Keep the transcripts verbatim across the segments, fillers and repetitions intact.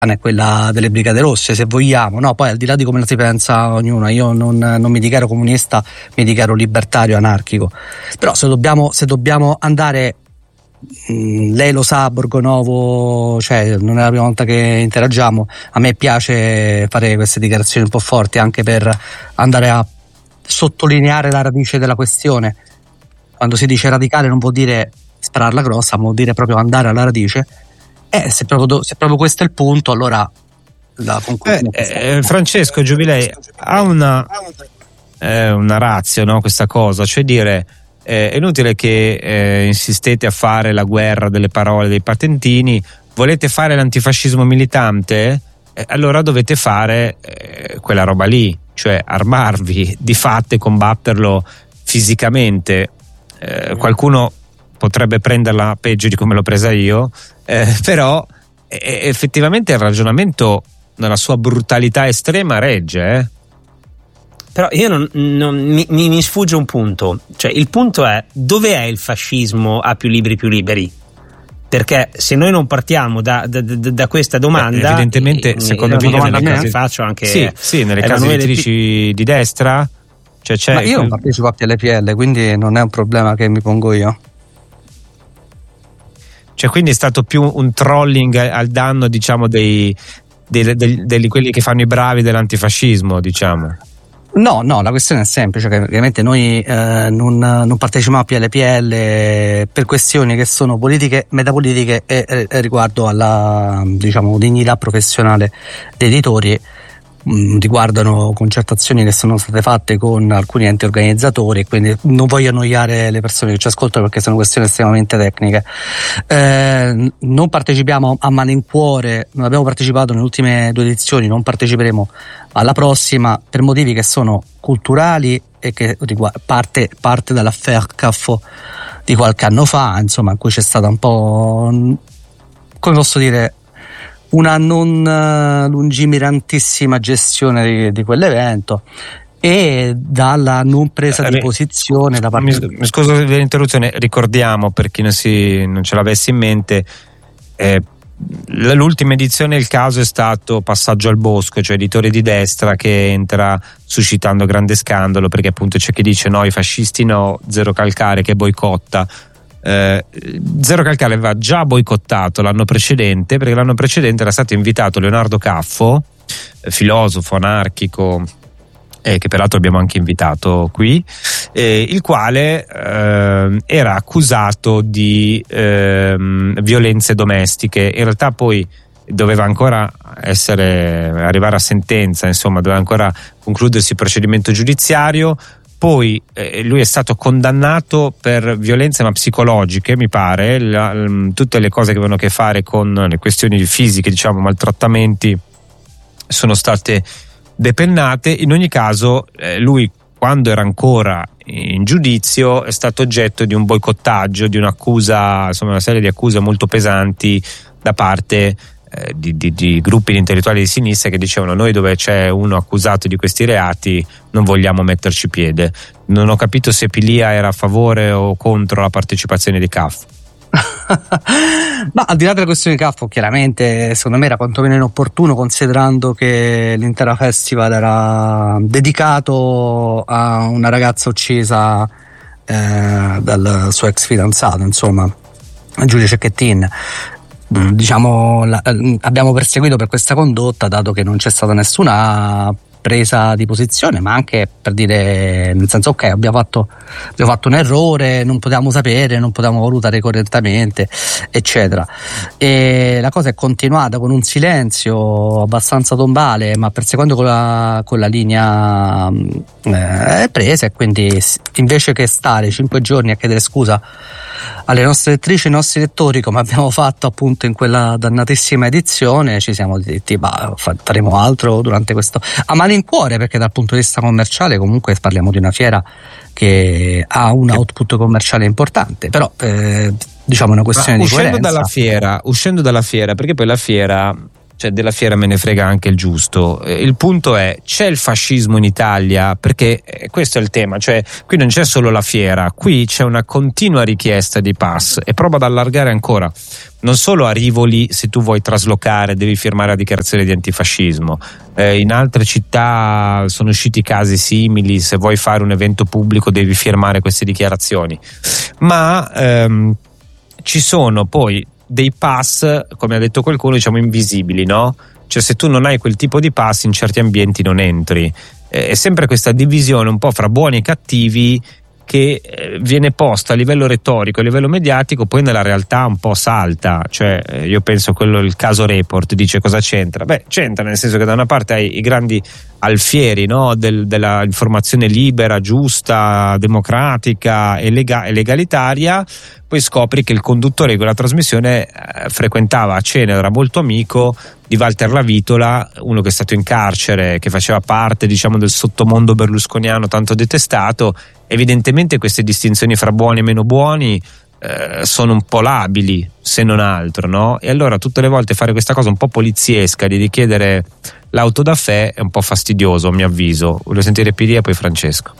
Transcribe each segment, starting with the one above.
è quella delle Brigate Rosse, se vogliamo, no? Poi al di là di come la si pensa ognuno, io non, non mi dichiaro comunista, mi dichiaro libertario, anarchico. Però se dobbiamo, se dobbiamo andare, mh, lei lo sa, Borgonovo, cioè non è la prima volta che interagiamo, a me piace fare queste dichiarazioni un po' forti anche per andare a sottolineare la radice della questione. Quando si dice radicale non vuol dire spararla grossa, ma vuol dire proprio andare alla radice. Eh, se proprio, se proprio questo è il punto, allora la conclusione eh, eh, Francesco Giubilei ha una, eh, una ratio, no, questa cosa, cioè dire eh, è inutile che eh, insistete a fare la guerra delle parole, dei patentini. Volete fare l'antifascismo militante? Eh, allora dovete fare eh, quella roba lì, cioè armarvi di fatto e combatterlo fisicamente. Eh, qualcuno potrebbe prenderla peggio di come l'ho presa io, eh, però eh, effettivamente il ragionamento nella sua brutalità estrema regge. Eh? Però io non, non mi, mi sfugge un punto, cioè il punto è: dove è il fascismo a più libri più liberi? Perché se noi non partiamo da, da, da, da questa domanda, Beh, evidentemente e, secondo me nelle case, faccio anche sì, sì, nelle case editrici di destra, cioè c'è. Ma io non partecipo a P L P L, quindi non è un problema che mi pongo io. Cioè quindi è stato più un trolling al danno, diciamo, dei, dei, dei, dei quelli che fanno i bravi dell'antifascismo, diciamo. No, no, la questione è semplice, che ovviamente noi eh, non, non partecipiamo a P L P L per questioni che sono politiche, metapolitiche e, e, e riguardo alla, diciamo, dignità professionale dei editori. Mh, riguardano concertazioni che sono state fatte con alcuni enti organizzatori, e quindi non voglio annoiare le persone che ci ascoltano perché sono questioni estremamente tecniche. Eh, non partecipiamo a malincuore, non abbiamo partecipato nelle ultime due edizioni, non parteciperemo alla prossima per motivi che sono culturali e che riguarda, parte, parte dall'affaire Caffo di qualche anno fa, insomma, in cui c'è stata un po', come posso dire, una non lungimirantissima gestione di, di quell'evento, e dalla non presa di posizione da parte. Mi, mi scuso dell'interruzione, ricordiamo per chi non, si, non ce l'avesse in mente, eh, l'ultima edizione il caso è stato Passaggio al Bosco, cioè editore di destra che entra suscitando grande scandalo perché appunto c'è chi dice no, i fascisti no, Zero Calcare che boicotta. Eh, Zero Calcare aveva già boicottato l'anno precedente, perché l'anno precedente era stato invitato Leonardo Caffo, eh, filosofo anarchico, eh, che peraltro abbiamo anche invitato qui, eh, il quale eh, era accusato di eh, violenze domestiche. In realtà poi doveva ancora essere arrivare a sentenza, insomma doveva ancora concludersi il procedimento giudiziario. Poi eh, lui è stato condannato per violenze ma psicologiche, mi pare, la, l, tutte le cose che avevano a che fare con le questioni fisiche, diciamo maltrattamenti, sono state depennate. In ogni caso eh, lui, quando era ancora in giudizio, è stato oggetto di un boicottaggio, di un'accusa, insomma una serie di accuse molto pesanti da parte eh, di, di, di gruppi di intellettuali di sinistra che dicevano noi dove c'è uno accusato di questi reati non vogliamo metterci piede. Non ho capito se Pilia era a favore o contro la partecipazione di Caffo. Ma al di là della questione di Caffo, chiaramente secondo me era quantomeno inopportuno, considerando che l'intero festival era dedicato a una ragazza uccisa eh, dal suo ex fidanzato, insomma Giulio Cecchettin. Diciamo la, abbiamo perseguito per questa condotta, dato che non c'è stata nessuna presa di posizione, ma anche per dire, nel senso, ok, abbiamo fatto, abbiamo fatto un errore, non potevamo sapere, non potevamo valutare correttamente, eccetera. E la cosa è continuata con un silenzio abbastanza tombale, ma perseguendo con la, con la linea eh, presa, e quindi invece che stare cinque giorni a chiedere scusa alle nostre lettrici e ai nostri lettori, come abbiamo fatto appunto in quella dannatissima edizione, ci siamo detti bah, faremo altro durante questo, a malincuore, perché dal punto di vista commerciale comunque parliamo di una fiera che ha un output commerciale importante, però eh, diciamo è una questione Ma di uscendo coerenza. dalla fiera uscendo dalla fiera perché poi la fiera, cioè della fiera me ne frega anche il giusto. Il punto è, c'è il fascismo in Italia? Perché questo è il tema, cioè qui non c'è solo la fiera, qui c'è una continua richiesta di pass e prova ad allargare ancora. Non solo a Rivoli, se tu vuoi traslocare devi firmare la dichiarazione di antifascismo, eh, in altre città sono usciti casi simili, se vuoi fare un evento pubblico devi firmare queste dichiarazioni, ma ehm, ci sono poi dei pass, come ha detto qualcuno, diciamo invisibili, no? Cioè se tu non hai quel tipo di pass in certi ambienti non entri. Eh, è sempre questa divisione un po' fra buoni e cattivi che eh, viene posta a livello retorico, a livello mediatico, poi nella realtà un po' salta. Cioè eh, io penso quello, il caso Report, dice cosa c'entra? Beh, c'entra nel senso che da una parte hai i grandi alfieri, no? Del, della informazione libera, giusta, democratica e, lega- e legalitaria. Poi scopri che il conduttore di quella trasmissione eh, frequentava a cena, era molto amico di Walter Lavitola, uno che è stato in carcere, che faceva parte, diciamo, del sottomondo berlusconiano tanto detestato. Evidentemente queste distinzioni fra buoni e meno buoni eh, sono un po' labili, se non altro, no? E allora tutte le volte fare questa cosa un po' poliziesca di richiedere l'auto da fè è un po' fastidioso, a mio avviso. Voglio sentire Pilia e poi Francesco.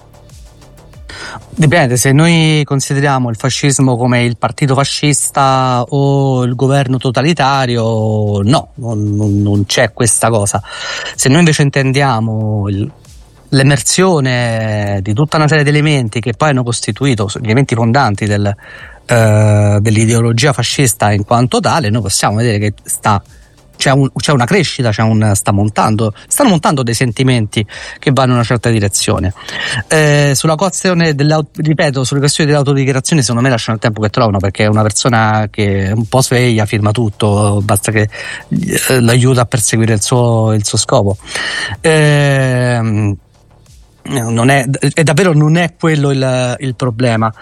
Dipende, se noi consideriamo il fascismo come il partito fascista o il governo totalitario, no, non, non c'è questa cosa. Se noi invece intendiamo il, l'emersione di tutta una serie di elementi che poi hanno costituito gli elementi fondanti del, eh, dell'ideologia fascista in quanto tale, noi possiamo vedere che sta C'è, un, c'è una crescita, c'è un, sta montando, stanno montando dei sentimenti che vanno in una certa direzione. Eh, sulla questione ripeto, sulle questioni dell'autodichiarazione, secondo me lasciano il tempo che trovano, perché è una persona che è un po' sveglia, firma tutto, basta che eh, l'aiuta a perseguire il suo, il suo scopo. Eh, Non è, è davvero non è quello il, il problema,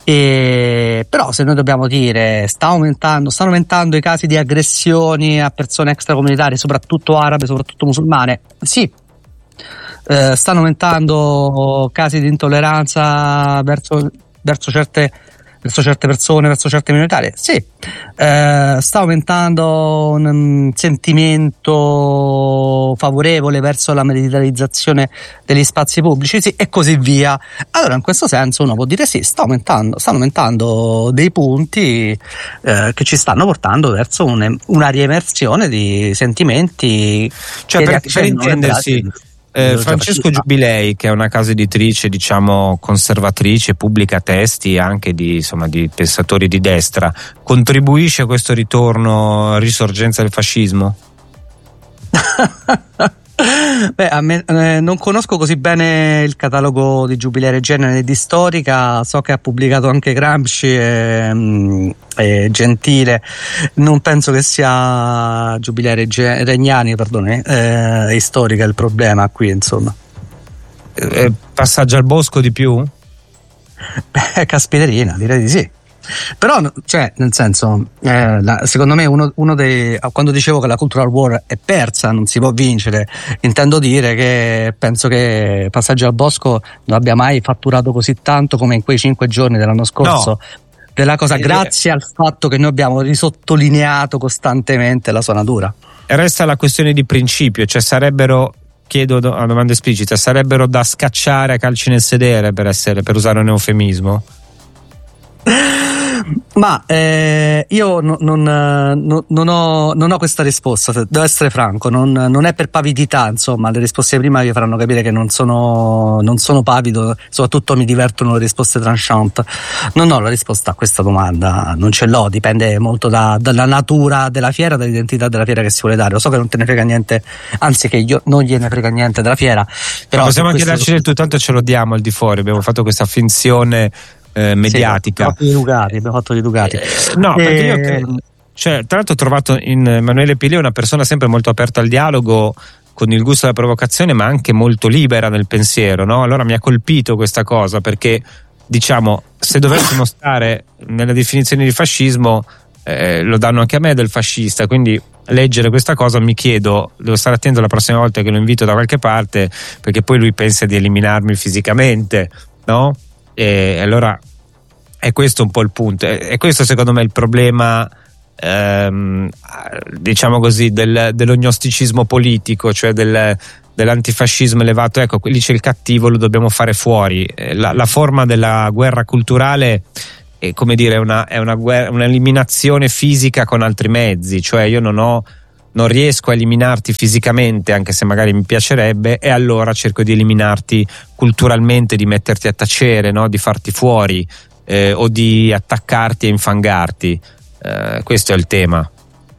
e, però se noi dobbiamo dire sta aumentando, stanno aumentando i casi di aggressioni a persone extracomunitarie, soprattutto arabe, soprattutto musulmane, sì, eh, stanno aumentando casi di intolleranza verso, verso certe verso certe persone, verso certe minoritarie, sì, eh, sta aumentando un, un sentimento favorevole verso la militarizzazione degli spazi pubblici, sì, e così via. Allora in questo senso uno può dire sì, sta aumentando, stanno aumentando dei punti eh, che ci stanno portando verso un, una riemersione di sentimenti, cioè per, per intendersi. Eh, Francesco Giubilei, che è una casa editrice, diciamo, conservatrice, pubblica testi anche di, insomma, di pensatori di destra, contribuisce a questo ritorno, risorgenza del fascismo? Beh, a me, eh, non conosco così bene il catalogo di Giubilei Reggiani e di Storica, so che ha pubblicato anche Gramsci e, e Gentile, non penso che sia Giubilei Regge, Regnani, perdone, eh, e Storica il problema qui, insomma. Eh, passaggio al bosco di più? Beh, caspiterina, direi di sì. Però, cioè, nel senso, eh, la, secondo me uno, uno dei, quando dicevo che la cultural war è persa, non si può vincere, intendo dire che penso che Passaggio al Bosco non abbia mai fatturato così tanto come in quei cinque giorni dell'anno scorso. No. Della cosa, grazie al fatto che noi abbiamo risottolineato costantemente la sua natura. E resta la questione di principio, cioè sarebbero, chiedo a domanda esplicita, sarebbero da scacciare a calci nel sedere, per essere, per usare un eufemismo? Ma eh, io no, non, no, non, ho, non ho questa risposta, devo essere franco, non, non è per pavidità, insomma, le risposte prima vi faranno capire che non sono, non sono pavido, soprattutto mi divertono le risposte tranchant. Non ho la risposta a questa domanda, non ce l'ho, dipende molto da, dalla natura della fiera, dall'identità della fiera che si vuole dare. Lo so che non te ne frega niente, anzi che io non gliene frega niente della fiera, però possiamo anche darci del tuo, tanto ce lo diamo al di fuori, abbiamo fatto questa finzione Eh, mediatica. Sì, abbiamo fatto gli educati. Eh, no, e... perché io credo, cioè, tra l'altro ho trovato in Emanuele Pilia una persona sempre molto aperta al dialogo, con il gusto della provocazione, ma anche molto libera nel pensiero, no? Allora mi ha colpito questa cosa, perché diciamo, se dovessimo stare nella definizione di fascismo, eh, lo danno anche a me del fascista, quindi leggere questa cosa mi chiedo, devo stare attento la prossima volta che lo invito da qualche parte, perché poi lui pensa di eliminarmi fisicamente, no? E allora è questo un po' il punto, e questo secondo me è il problema ehm, diciamo così del, dell'ognosticismo politico, cioè del, dell'antifascismo elevato. Ecco, lì c'è il cattivo, lo dobbiamo fare fuori. La, la forma della guerra culturale è, come dire, una, è una guerra, un'eliminazione fisica con altri mezzi, cioè io non ho non riesco a eliminarti fisicamente, anche se magari mi piacerebbe, e allora cerco di eliminarti culturalmente, di metterti a tacere, no? Di farti fuori, eh, o di attaccarti e infangarti. Eh, questo è il tema.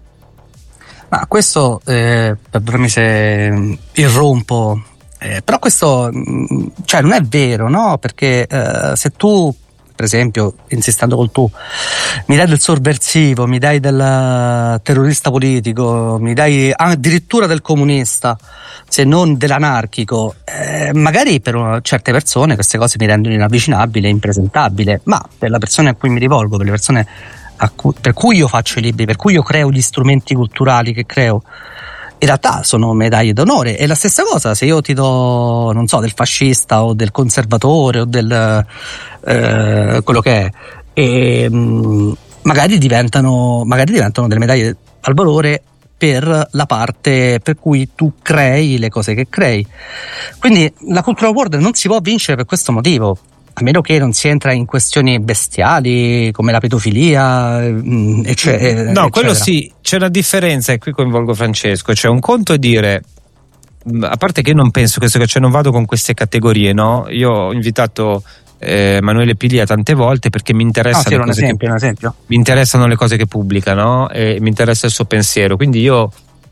Ma questo, eh, perdonami se irrompo, eh, però questo, cioè, non è vero, no? Perché eh, se tu, per esempio, insistendo col tu, mi dai del sovversivo, mi dai del terrorista politico, mi dai addirittura del comunista, se non dell'anarchico, eh, magari per una, certe persone queste cose mi rendono inavvicinabile, impresentabile, ma per le persone a cui mi rivolgo, per le persone a cui, per cui io faccio i libri, per cui io creo gli strumenti culturali che creo, in realtà sono medaglie d'onore. È la stessa cosa se io ti do, non so, del fascista o del conservatore o del eh, quello che è, e mh, magari diventano magari diventano delle medaglie al valore per la parte per cui tu crei le cose che crei. Quindi la cultural war non si può vincere per questo motivo, a meno che non si entra in questioni bestiali come la pedofilia, eccetera. No, eccetera. quello sì, c'è una differenza, e qui coinvolgo Francesco. Cioè, un conto è dire, a parte che io non penso questo, che cioè non vado con queste categorie, no? Io ho invitato eh, Emanuele Piglia tante volte perché mi interessano, ah, sì, le un cose esempio, che, un esempio. mi interessano le cose che pubblica, no? E mi interessa il suo pensiero, quindi io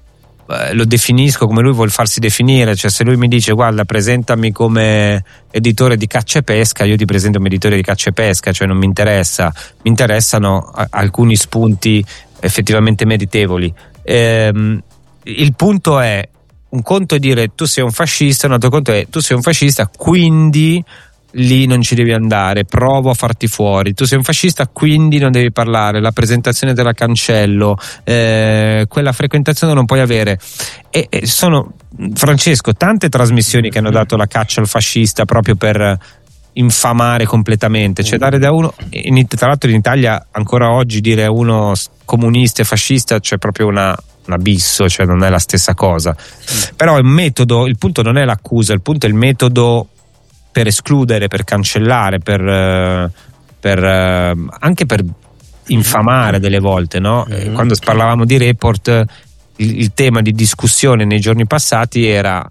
lo definisco come lui vuol farsi definire. Cioè, se lui mi dice guarda, presentami come editore di Caccia e Pesca, io ti presento come editore di Caccia e Pesca, cioè non mi interessa, mi interessano a- alcuni spunti effettivamente meritevoli. Ehm, il punto è, un conto è dire tu sei un fascista, un altro conto è tu sei un fascista, quindi lì non ci devi andare, provo a farti fuori. Tu sei un fascista, quindi non devi parlare, la presentazione te la cancello, eh, quella frequentazione non puoi avere. E, e sono, Francesco, tante trasmissioni che hanno dato la caccia al fascista proprio per infamare completamente, cioè dare da uno, in, tra l'altro in Italia ancora oggi dire a uno comunista e fascista c'è proprio una un abisso, cioè non è la stessa cosa. Però il metodo, il punto non è l'accusa, il punto è il metodo per escludere, per cancellare, per, per anche per infamare delle volte, no? Mm-hmm. Quando parlavamo di Report, il, il tema di discussione nei giorni passati era: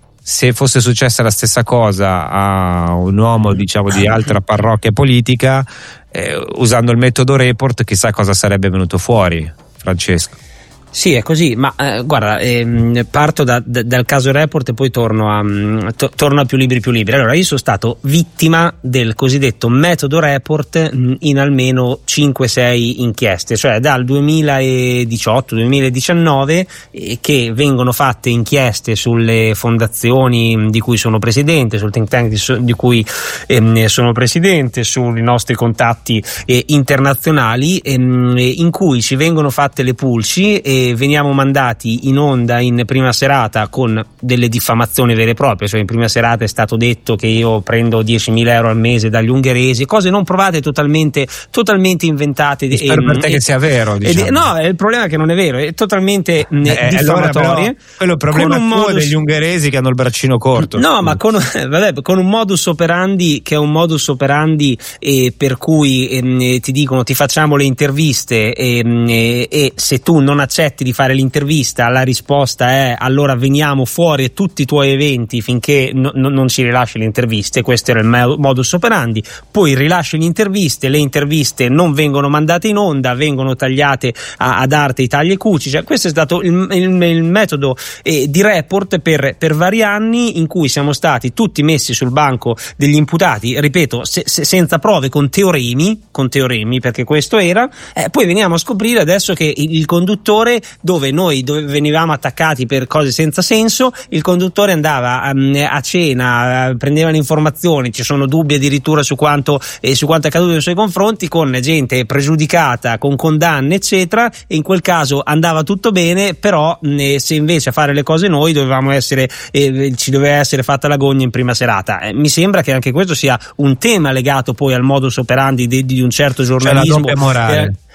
se fosse successa la stessa cosa a un uomo, diciamo, di altra parrocchia politica, eh, usando il metodo Report, chissà cosa sarebbe venuto fuori, Francesco. Sì, è così, ma eh, guarda, ehm, parto da, da, dal caso Report e poi torno a, to, torno a più libri più libri. Allora, io sono stato vittima del cosiddetto metodo Report in almeno cinque sei inchieste, cioè dal duemiladiciotto duemiladiciannove eh, che vengono fatte inchieste sulle fondazioni di cui sono presidente, sul think tank di, di cui ehm, sono presidente, sui nostri contatti eh, internazionali, ehm, in cui ci vengono fatte le pulci e veniamo mandati in onda in prima serata con delle diffamazioni vere e proprie. Cioè, in prima serata è stato detto che io prendo diecimila euro al mese dagli ungheresi, cose non provate, totalmente totalmente inventate. E spero per te che sia vero, diciamo. E, no, il problema è che non è vero, è totalmente eh, diffamatorie. Allora, quello è il problema tuo modus... degli ungheresi che hanno il braccino corto. No, ma con, vabbè, con un modus operandi che è un modus operandi eh, per cui eh, ti dicono ti facciamo le interviste eh, e se tu non accetti di fare l'intervista, la risposta è allora veniamo fuori a tutti i tuoi eventi finché no, no, non ci rilasci le interviste. Questo era il modus operandi. Poi rilasci le interviste, le interviste non vengono mandate in onda, vengono tagliate a, ad arte i tagli e cuci. Cioè, questo è stato il, il, il metodo eh, di Report per, per vari anni, in cui siamo stati tutti messi sul banco degli imputati, ripeto, se, se, senza prove, con teoremi, con teoremi, perché questo era. Eh, poi veniamo a scoprire adesso che il, il conduttore, dove noi dove venivamo attaccati per cose senza senso, il conduttore andava um, a cena, uh, prendeva le informazioni, ci sono dubbi addirittura su quanto eh, su quanto è accaduto nei suoi confronti, con gente pregiudicata, con condanne eccetera, e in quel caso andava tutto bene. Però mh, se invece a fare le cose noi dovevamo essere eh, ci doveva essere fatta la gogna in prima serata. Eh, mi sembra che anche questo sia un tema legato poi al modus operandi di, di un certo giornalismo. C'è la doppia morale. Eh,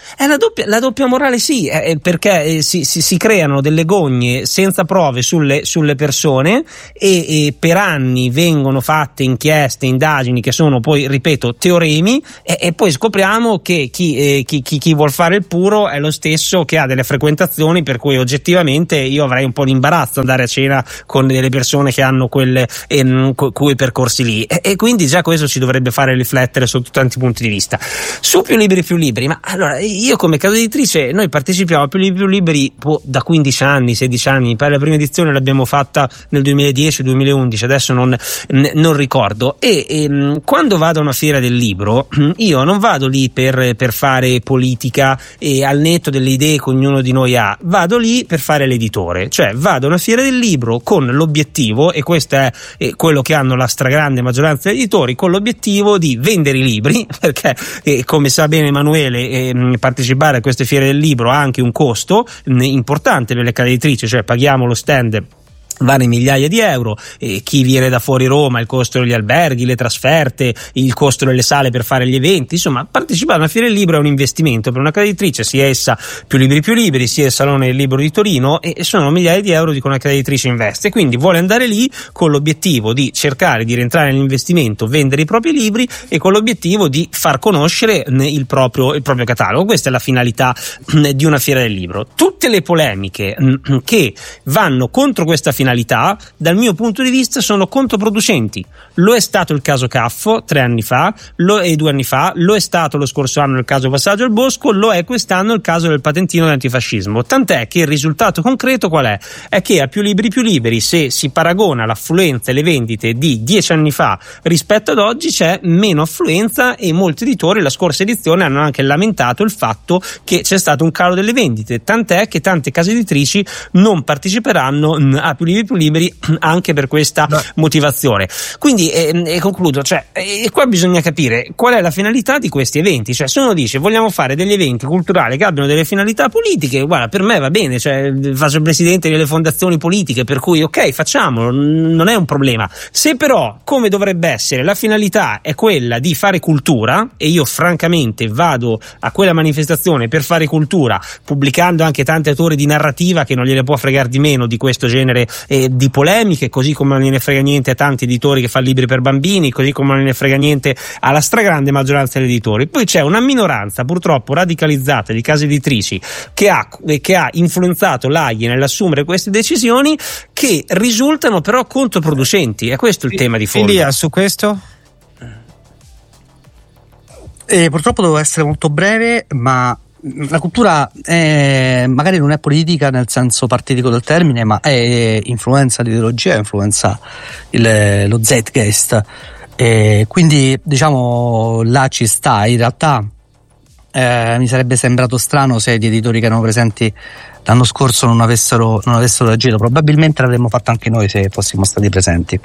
È la doppia, la doppia morale, sì, è perché eh, si, si, si creano delle gogne senza prove sulle, sulle persone e, e per anni vengono fatte inchieste, indagini che sono poi, ripeto, teoremi e, e poi scopriamo che chi, eh, chi, chi, chi vuol fare il puro è lo stesso che ha delle frequentazioni per cui oggettivamente io avrei un po' di imbarazzo andare a cena con delle persone che hanno quelle, eh, quei percorsi lì e, e quindi già questo ci dovrebbe fare riflettere sotto tanti punti di vista. Su Più Liberi Più Liberi, ma allora io come casa editrice noi partecipiamo a Più Liberi Più Liberi boh, da quindici anni, sedici anni, per la prima edizione l'abbiamo fatta nel duemiladieci duemilaundici, adesso non, non ricordo e, e quando vado a una fiera del libro io non vado lì per, per fare politica e al netto delle idee che ognuno di noi ha, vado lì per fare l'editore, cioè vado a una fiera del libro con l'obiettivo, e questo è, è quello che hanno la stragrande maggioranza degli editori, con l'obiettivo di vendere i libri, perché eh, come sa bene Emanuele eh, partecipare a queste fiere del libro ha anche un costo mh, importante per le case editrici, cioè paghiamo lo stand varie migliaia di euro, e chi viene da fuori Roma, il costo degli alberghi, le trasferte, il costo delle sale per fare gli eventi, insomma partecipare a una fiera del libro è un investimento per una casa editrice, sia essa Più Liberi Più Liberi, sia il Salone del Libro di Torino, e sono migliaia di euro di cui una casa editrice investe, quindi vuole andare lì con l'obiettivo di cercare di rientrare nell'investimento, vendere i propri libri e con l'obiettivo di far conoscere il proprio, il proprio catalogo. Questa è la finalità di una fiera del libro. Tutte le polemiche che vanno contro questa finalità dal mio punto di vista sono controproducenti. Lo è stato il caso Caffo tre anni fa, lo è due anni fa, lo è stato lo scorso anno il caso Passaggio al Bosco, lo è quest'anno il caso del patentino di antifascismo, tant'è che il risultato concreto qual è? È che a Più Liberi Più Liberi, se si paragona l'affluenza e le vendite di dieci anni fa rispetto ad oggi, c'è meno affluenza e molti editori la scorsa edizione hanno anche lamentato il fatto che c'è stato un calo delle vendite, tant'è che tante case editrici non parteciperanno a Più Liberi Più Liberi anche per questa no. motivazione. Quindi e, e concludo, cioè e qua bisogna capire qual è la finalità di questi eventi, cioè se uno dice vogliamo fare degli eventi culturali che abbiano delle finalità politiche, guarda, per me va bene, cioè faccio il presidente delle fondazioni politiche, per cui ok, facciamolo, non è un problema. Se però, come dovrebbe essere, la finalità è quella di fare cultura, e io francamente vado a quella manifestazione per fare cultura, pubblicando anche tanti autori di narrativa che non gliene può fregare di meno di questo genere eh, di polemiche, così come non gliene frega niente a tanti editori che fanno libri per bambini, così come non gliene frega niente alla stragrande maggioranza degli editori. Poi c'è una minoranza purtroppo radicalizzata di case editrici che ha, che ha influenzato l'A I E nell'assumere queste decisioni, che risultano però controproducenti, e questo è il tema di fondo. Elia, su questo? Eh, purtroppo devo essere molto breve, ma la cultura è, magari non è politica nel senso partitico del termine, ma è influenza l'ideologia, influenza il, lo zeitgeist, e quindi diciamo là ci sta. In realtà eh, mi sarebbe sembrato strano se gli editori che erano presenti l'anno scorso non avessero, non avessero reagito. Probabilmente l'avremmo fatto anche noi se fossimo stati presenti,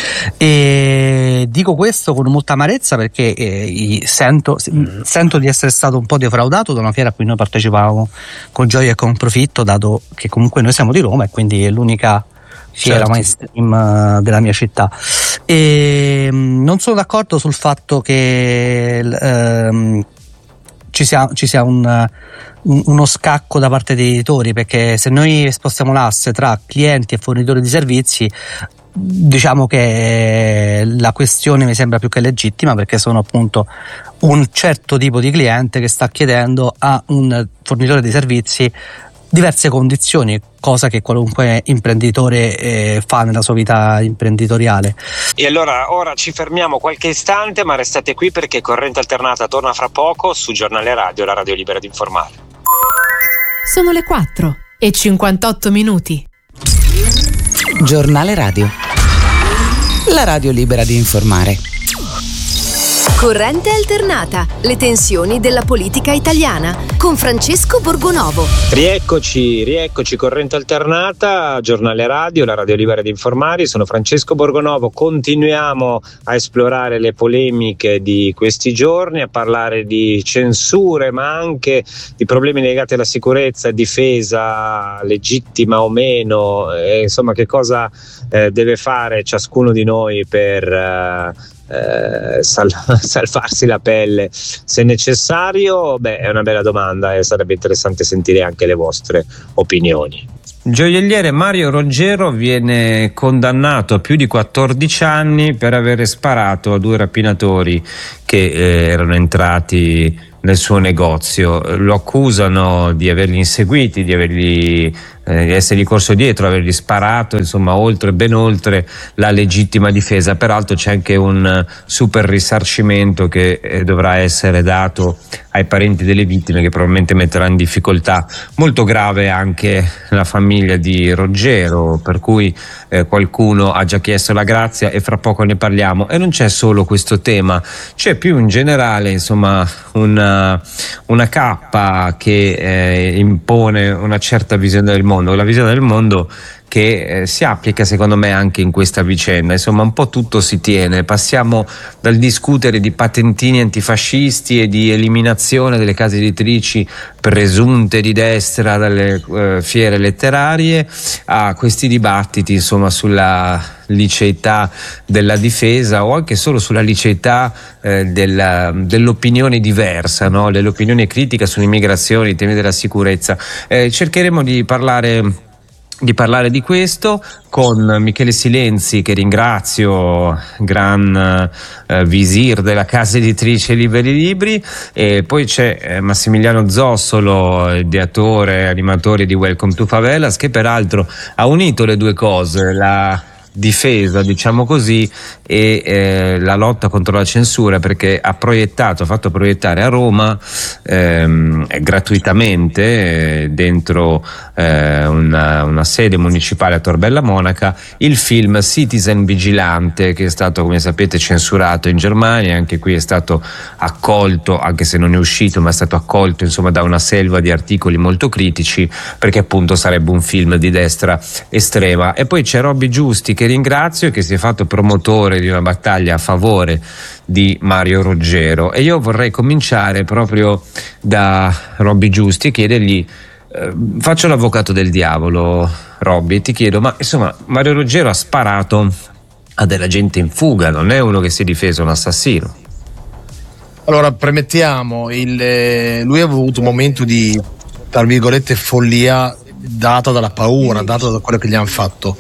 e dico questo con molta amarezza perché eh, sento, sento di essere stato un po' defraudato da una fiera a cui noi partecipavamo con gioia e con profitto, dato che comunque noi siamo di Roma e quindi è l'unica fiera certo. mainstream della mia città. E non sono d'accordo sul fatto che ehm, ci sia, ci sia un uno scacco da parte degli editori, perché se noi spostiamo l'asse tra clienti e fornitori di servizi, diciamo che la questione mi sembra più che legittima, perché sono appunto un certo tipo di cliente che sta chiedendo a un fornitore di servizi diverse condizioni, cosa che qualunque imprenditore eh, fa nella sua vita imprenditoriale. E allora ora ci fermiamo qualche istante, ma restate qui perché Corrente Alternata torna fra poco su Giornale Radio, la radio libera di informare. Sono le quattro e cinquantotto minuti. Giornale Radio, la radio libera di informare. Corrente Alternata, le tensioni della politica italiana, con Francesco Borgonovo. Rieccoci, rieccoci Corrente Alternata, Giornale Radio, la radio libera di informare. Sono Francesco Borgonovo. Continuiamo a esplorare le polemiche di questi giorni, a parlare di censure, ma anche di problemi legati alla sicurezza, difesa legittima o meno, e insomma che cosa eh, deve fare ciascuno di noi per eh, eh, sal- salvarsi la pelle se necessario? Beh, è una bella domanda e sarebbe interessante sentire anche le vostre opinioni. Gioielliere Mario Roggero viene condannato a più di quattordici anni per aver sparato a due rapinatori che eh, erano entrati nel suo negozio. Lo accusano di averli inseguiti, di averli eh, di essergli corso dietro, avergli sparato, insomma, oltre, ben oltre la legittima difesa. Peraltro c'è anche un super risarcimento che eh, dovrà essere dato ai parenti delle vittime, che probabilmente metterà in difficoltà molto grave anche la famiglia di Roggero, per cui eh, qualcuno ha già chiesto la grazia e fra poco ne parliamo. E non c'è solo questo tema, c'è più in generale, insomma, una, una cappa che eh, impone una certa visione del mondo, la visione del mondo che eh, si applica secondo me anche in questa vicenda. Insomma, un po' tutto si tiene, passiamo dal discutere di patentini antifascisti e di eliminazione delle case editrici presunte di destra dalle eh, fiere letterarie a questi dibattiti, insomma, sulla liceità della difesa o anche solo sulla liceità eh, della, dell'opinione diversa, no? Dell'opinione critica sull'immigrazione, i temi della sicurezza. Eh, cercheremo di parlare di parlare di questo con Michele Silenzi, che ringrazio, gran eh, visir della casa editrice Liberi Libri, e poi c'è eh, Massimiliano Zossolo, ideatore, animatore di Welcome to Favelas, che peraltro ha unito le due cose, la difesa, diciamo così, e eh, la lotta contro la censura, perché ha proiettato, ha fatto proiettare a Roma ehm, gratuitamente eh, dentro eh, una, una sede municipale a Tor Bella Monaca il film Citizen Vigilante, che è stato, come sapete, censurato in Germania. Anche qui è stato accolto, anche se non è uscito, ma è stato accolto, insomma, da una selva di articoli molto critici, perché appunto sarebbe un film di destra estrema. E poi c'è Robby Giusti, che ringrazio, che si è fatto promotore di una battaglia a favore di Mario Roggero, e io vorrei cominciare proprio da Robby Giusti e chiedergli, eh, faccio l'avvocato del diavolo, Robby, e ti chiedo, ma insomma, Mario Roggero ha sparato a della gente in fuga, non è uno che si è difeso, un assassino. Allora, premettiamo, il, lui ha avuto un momento di, tra virgolette, follia data dalla paura, data da quello che gli hanno fatto.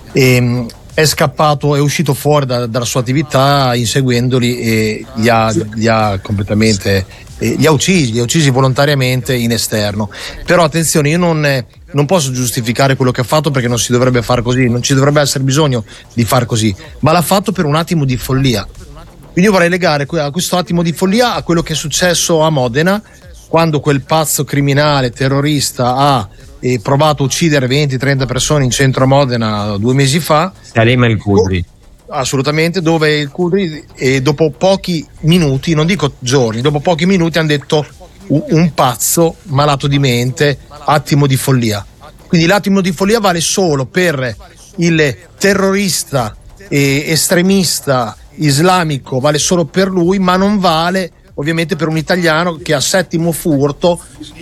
E è scappato, è uscito fuori da, dalla sua attività inseguendoli e li ha, li ha completamente eh, li ha uccisi, li ha uccisi volontariamente in esterno. Però attenzione, io non, non posso giustificare quello che ha fatto, perché non si dovrebbe fare così, non ci dovrebbe essere bisogno di far così, ma l'ha fatto per un attimo di follia. Quindi io vorrei legare a questo attimo di follia a quello che è successo a Modena, quando quel pazzo criminale terrorista ha e provato a uccidere venti trenta persone in centro a Modena due mesi fa. Salema il Cudri. Assolutamente, dove il Cudri, e dopo pochi minuti, non dico giorni, dopo pochi minuti hanno detto un pazzo malato di mente, attimo di follia. Quindi l'attimo di follia vale solo per il terrorista e estremista islamico, vale solo per lui, ma non vale ovviamente per un italiano che a settimo furto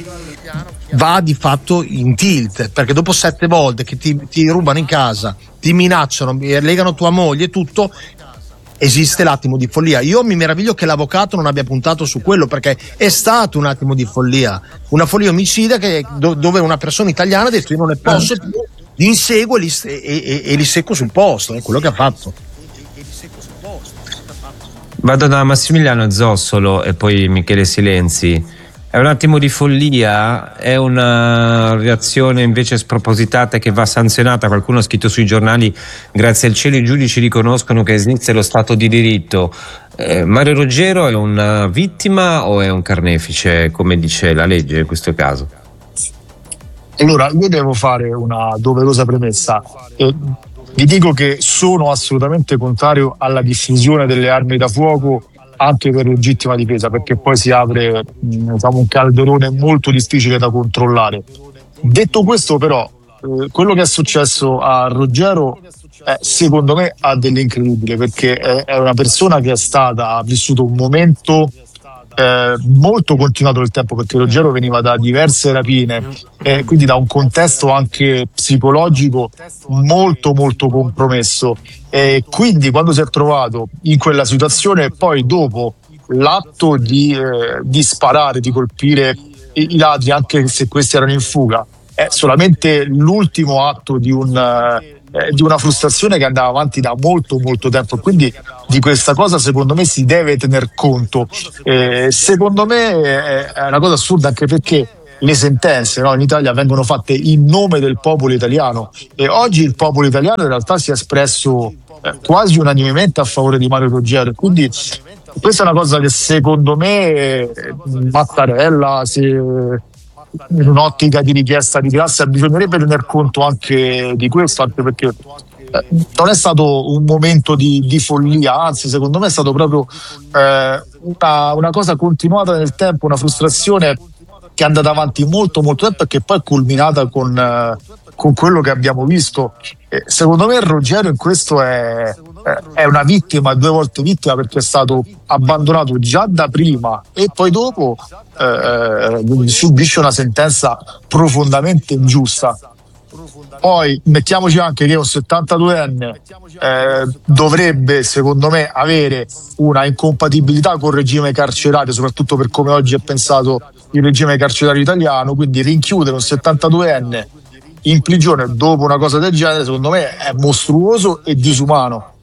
va di fatto in tilt, perché dopo sette volte che ti, ti rubano in casa, ti minacciano, legano tua moglie e tutto, esiste l'attimo di follia. Io mi meraviglio che l'avvocato non abbia puntato su quello, perché è stato un attimo di follia, una follia omicida che, do, dove una persona italiana ha detto io non ne posso più, li inseguo e li, e, e, e li secco sul posto, è quello che ha fatto. Vado da Massimiliano Zossolo e poi Michele Silenzi. È un attimo di follia? È una reazione invece spropositata che va sanzionata? Qualcuno ha scritto sui giornali: grazie al cielo i giudici riconoscono che esiste lo Stato di diritto. Eh, Mario Roggero è una vittima o è un carnefice, come dice la legge in questo caso? Allora, io devo fare una doverosa premessa. Eh, vi dico che sono assolutamente contrario alla diffusione delle armi da fuoco anche per legittima difesa, perché poi si apre diciamo, un calderone molto difficile da controllare. Detto questo, però, eh, quello che è successo a Roggero eh, secondo me ha dell'incredibile, perché è, è una persona che è stata ha vissuto un momento eh, molto continuato nel tempo, perché Ruggero veniva da diverse rapine e eh, quindi da un contesto anche psicologico molto molto compromesso, e quindi quando si è trovato in quella situazione, poi dopo l'atto di, eh, di sparare, di colpire i, i ladri, anche se questi erano in fuga, è solamente l'ultimo atto di un eh, di una frustrazione che andava avanti da molto molto tempo, quindi di questa cosa secondo me si deve tener conto. Eh, secondo me è una cosa assurda, anche perché le sentenze, no, in Italia vengono fatte in nome del popolo italiano, e oggi il popolo italiano in realtà si è espresso eh, quasi unanimemente a favore di Mario Ruggero, quindi questa è una cosa che secondo me eh, Mattarella, se in un'ottica di richiesta di classe, bisognerebbe tener conto anche di questo, anche perché eh, non è stato un momento di, di follia, anzi secondo me è stato proprio eh, una, una cosa continuata nel tempo, una frustrazione che è andata avanti molto molto tempo e che poi è culminata con, eh, con quello che abbiamo visto. E secondo me Ruggero in questo è, è una vittima, due volte vittima, perché è stato abbandonato già da prima e poi dopo eh, subisce una sentenza profondamente ingiusta. Poi mettiamoci anche che un settantaduenne eh, dovrebbe secondo me avere una incompatibilità col regime carcerario, soprattutto per come oggi è pensato il regime carcerario italiano, quindi rinchiudere un settantaduenne in prigione dopo una cosa del genere secondo me è mostruoso e disumano.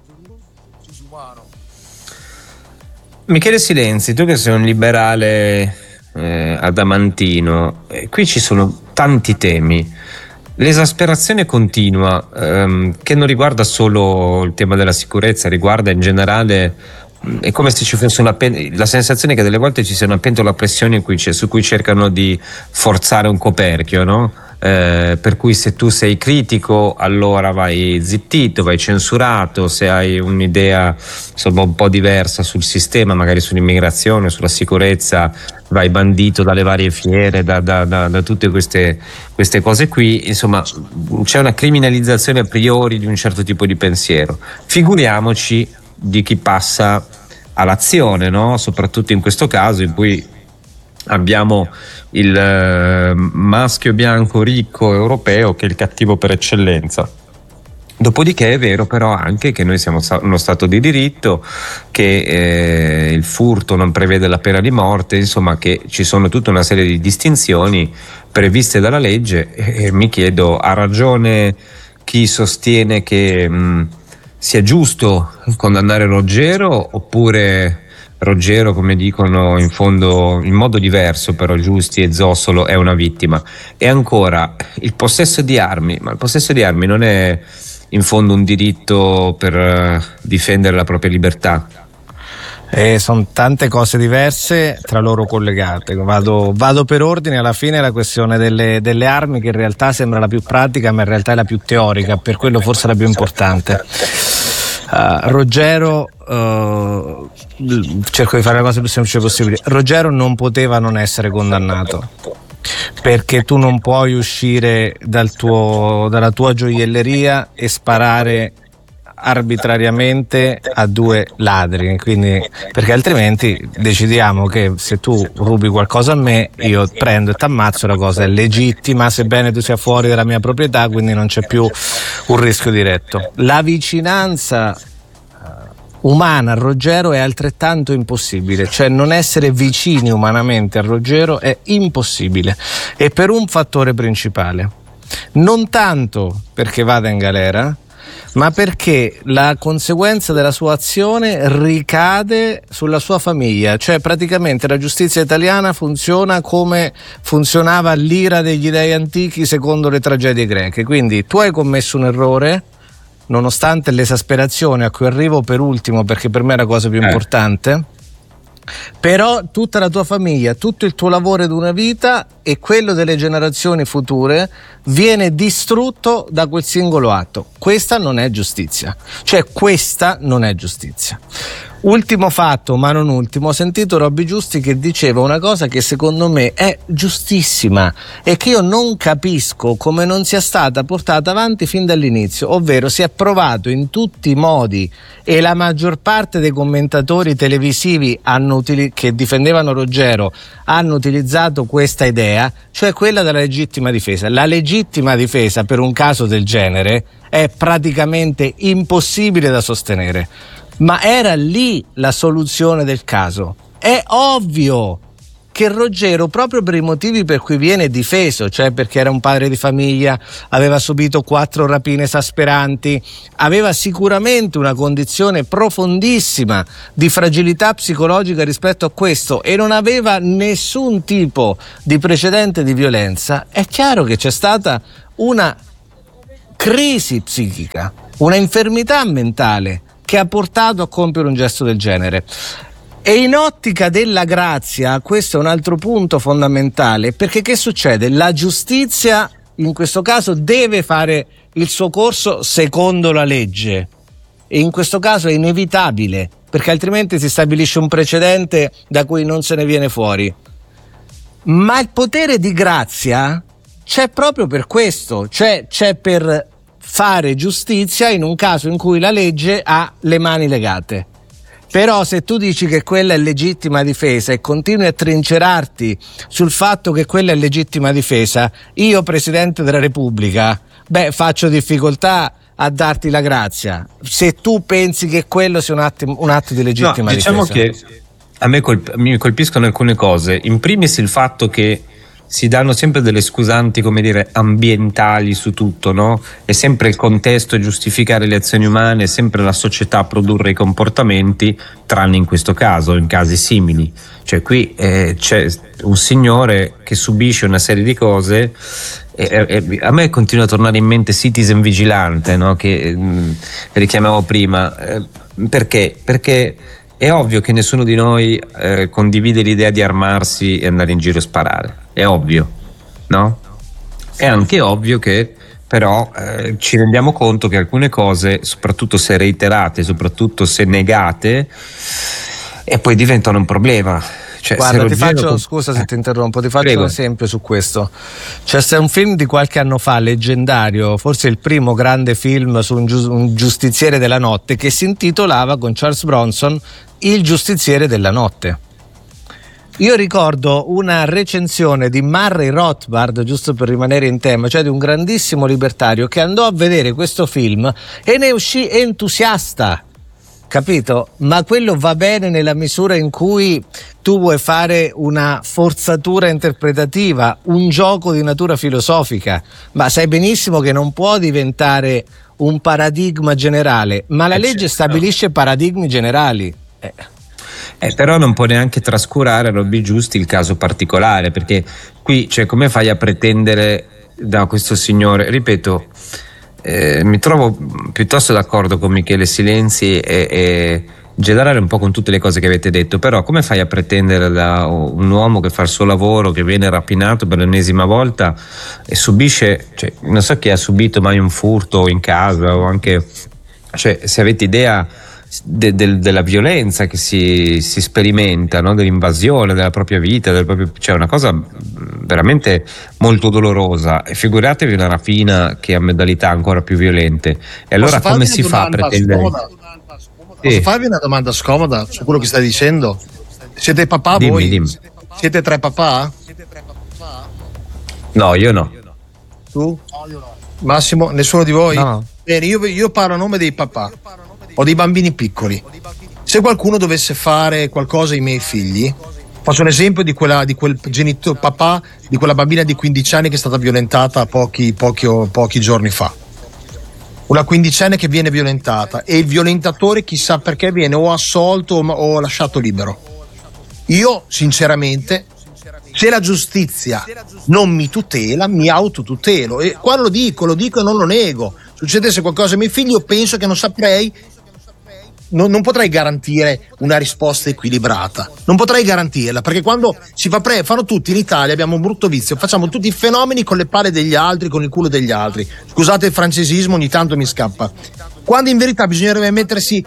Michele Silenzi, tu che sei un liberale eh, adamantino, eh, qui ci sono tanti temi. L'esasperazione continua, ehm, che non riguarda solo il tema della sicurezza, riguarda in generale, è come se ci fosse una pen- la sensazione che delle volte ci sia una pentola a pressione in cui c'è, su cui cercano di forzare un coperchio, no? Eh, per cui se tu sei critico allora vai zittito, vai censurato, se hai un'idea insomma un po' diversa sul sistema, magari sull'immigrazione, sulla sicurezza, vai bandito dalle varie fiere, da, da, da, da tutte queste, queste cose qui. Insomma c'è una criminalizzazione a priori di un certo tipo di pensiero, figuriamoci di chi passa all'azione, no? Soprattutto in questo caso in cui abbiamo il eh, maschio bianco ricco europeo che è il cattivo per eccellenza. Dopodiché è vero però anche che noi siamo uno stato di diritto, che eh, il furto non prevede la pena di morte, insomma che ci sono tutta una serie di distinzioni previste dalla legge, e, e mi chiedo, ha ragione chi sostiene che mh, sia giusto condannare Ruggero, oppure Ruggero, come dicono in fondo in modo diverso però Giusti e Zossolo, è una vittima? E ancora il possesso di armi, ma il possesso di armi non è in fondo un diritto per uh, difendere la propria libertà? Eh, sono tante cose diverse tra loro collegate. Vado, vado per ordine. Alla fine la questione delle, delle armi, che in realtà sembra la più pratica ma in realtà è la più teorica, per quello forse la più importante. Uh, Ruggero, uh, cerco di fare la cosa più semplice possibile. Ruggero non poteva non essere condannato, perché tu non puoi uscire dal tuo, dalla tua gioielleria e sparare arbitrariamente a due ladri, quindi, perché altrimenti decidiamo che se tu rubi qualcosa a me io prendo e t'ammazzo, la cosa è legittima sebbene tu sia fuori dalla mia proprietà, quindi non c'è più un rischio diretto. La vicinanza umana a Ruggero è altrettanto impossibile, cioè non essere vicini umanamente a Ruggero è impossibile, e per un fattore principale, non tanto perché vada in galera, ma perché la conseguenza della sua azione ricade sulla sua famiglia. Cioè praticamente la giustizia italiana funziona come funzionava l'ira degli dei antichi secondo le tragedie greche, quindi tu hai commesso un errore, nonostante l'esasperazione a cui arrivo per ultimo perché per me è la cosa più importante, però tutta la tua famiglia, tutto il tuo lavoro di una vita e quello delle generazioni future viene distrutto da quel singolo atto. Questa non è giustizia, cioè questa non è giustizia. Ultimo fatto, ma non ultimo, ho sentito Robby Giusti che diceva una cosa che secondo me è giustissima e che io non capisco come non sia stata portata avanti fin dall'inizio, ovvero si è provato in tutti i modi, e la maggior parte dei commentatori televisivi hanno utili- che difendevano Ruggero hanno utilizzato questa idea, cioè quella della legittima difesa. La legittima difesa per un caso del genere è praticamente impossibile da sostenere. Ma era lì la soluzione del caso. È ovvio che Ruggero, proprio per i motivi per cui viene difeso, cioè perché era un padre di famiglia, aveva subito quattro rapine esasperanti, aveva sicuramente una condizione profondissima di fragilità psicologica rispetto a questo e non aveva nessun tipo di precedente di violenza, è chiaro che c'è stata una crisi psichica, una infermità mentale che ha portato a compiere un gesto del genere. E in ottica della grazia, questo è un altro punto fondamentale, perché che succede? La giustizia in questo caso deve fare il suo corso secondo la legge, e in questo caso è inevitabile, perché altrimenti si stabilisce un precedente da cui non se ne viene fuori. Ma il potere di grazia c'è proprio per questo, cioè c'è per fare giustizia in un caso in cui la legge ha le mani legate. Però se tu dici che quella è legittima difesa e continui a trincerarti sul fatto che quella è legittima difesa, io Presidente della Repubblica, beh, faccio difficoltà a darti la grazia se tu pensi che quello sia un atto, un atto di legittima no, diciamo difesa. Diciamo che a me colp- mi colpiscono alcune cose. In primis il fatto che si danno sempre delle scusanti, come dire, ambientali su tutto, no? È sempre il contesto a giustificare le azioni umane, è sempre la società a produrre i comportamenti, tranne in questo caso, in casi simili. Cioè qui eh, c'è un signore che subisce una serie di cose e, e a me continua a tornare in mente Citizen Vigilante, no? Che mh, richiamavo prima. Eh, perché? Perché è ovvio che nessuno di noi eh, condivide l'idea di armarsi e andare in giro a sparare, è ovvio, no? È anche ovvio che però eh, ci rendiamo conto che alcune cose, soprattutto se reiterate, soprattutto se negate, e poi diventano un problema. Cioè, guarda, ti faccio, con... scusa se ti interrompo, ti faccio Prego. un esempio su questo. C'è un film di qualche anno fa, leggendario, forse il primo grande film su un, giu- un giustiziere della notte, che si intitolava, con Charles Bronson, Il giustiziere della notte. Io ricordo una recensione di Murray Rothbard, giusto per rimanere in tema, cioè di un grandissimo libertario che andò a vedere questo film e ne uscì entusiasta, capito? Ma quello va bene nella misura in cui tu vuoi fare una forzatura interpretativa, un gioco di natura filosofica, ma sai benissimo che non può diventare un paradigma generale, ma la eh legge certo. stabilisce paradigmi generali. Eh. Eh, però non può neanche trascurare, Robby Giusti, il caso particolare, perché qui, cioè, come fai a pretendere da questo signore, ripeto, eh, mi trovo piuttosto d'accordo con Michele Silenzi e, e generare un po' con tutte le cose che avete detto, però come fai a pretendere da un uomo che fa il suo lavoro, che viene rapinato per l'ennesima volta e subisce, cioè, non so chi ha subito mai un furto in casa, o anche, cioè, se avete idea De, de, della violenza che si, si sperimenta, no? Dell'invasione della propria vita, del proprio, cioè una cosa veramente molto dolorosa, e figuratevi una rapina che ha modalità ancora più violente. E allora come si fa a pretendere? Posso sì. farvi una domanda scomoda su quello che stai dicendo? Siete papà dimmi, voi? Dimmi. Siete tre papà? No, io no. Tu? Massimo? Nessuno di voi? No. Bene, io, io parlo a nome dei papà. Ho dei bambini piccoli. Se qualcuno dovesse fare qualcosa ai miei figli, faccio un esempio di, quella, di quel genitore papà di quella bambina di quindici anni che è stata violentata pochi, pochi, pochi giorni fa. Una quindicenne che viene violentata e il violentatore chissà perché viene o assolto o, o lasciato libero. Io sinceramente, se la giustizia non mi tutela, mi autotutelo, e qua lo dico, lo dico e non lo nego. Succedesse qualcosa ai miei figli, io penso che non saprei, non, non potrei garantire una risposta equilibrata, non potrei garantirla, perché quando si fa pre, fanno tutti in Italia, abbiamo un brutto vizio, facciamo tutti i fenomeni con le palle degli altri, con il culo degli altri. Scusate il francesismo, ogni tanto mi scappa. Quando in verità bisognerebbe mettersi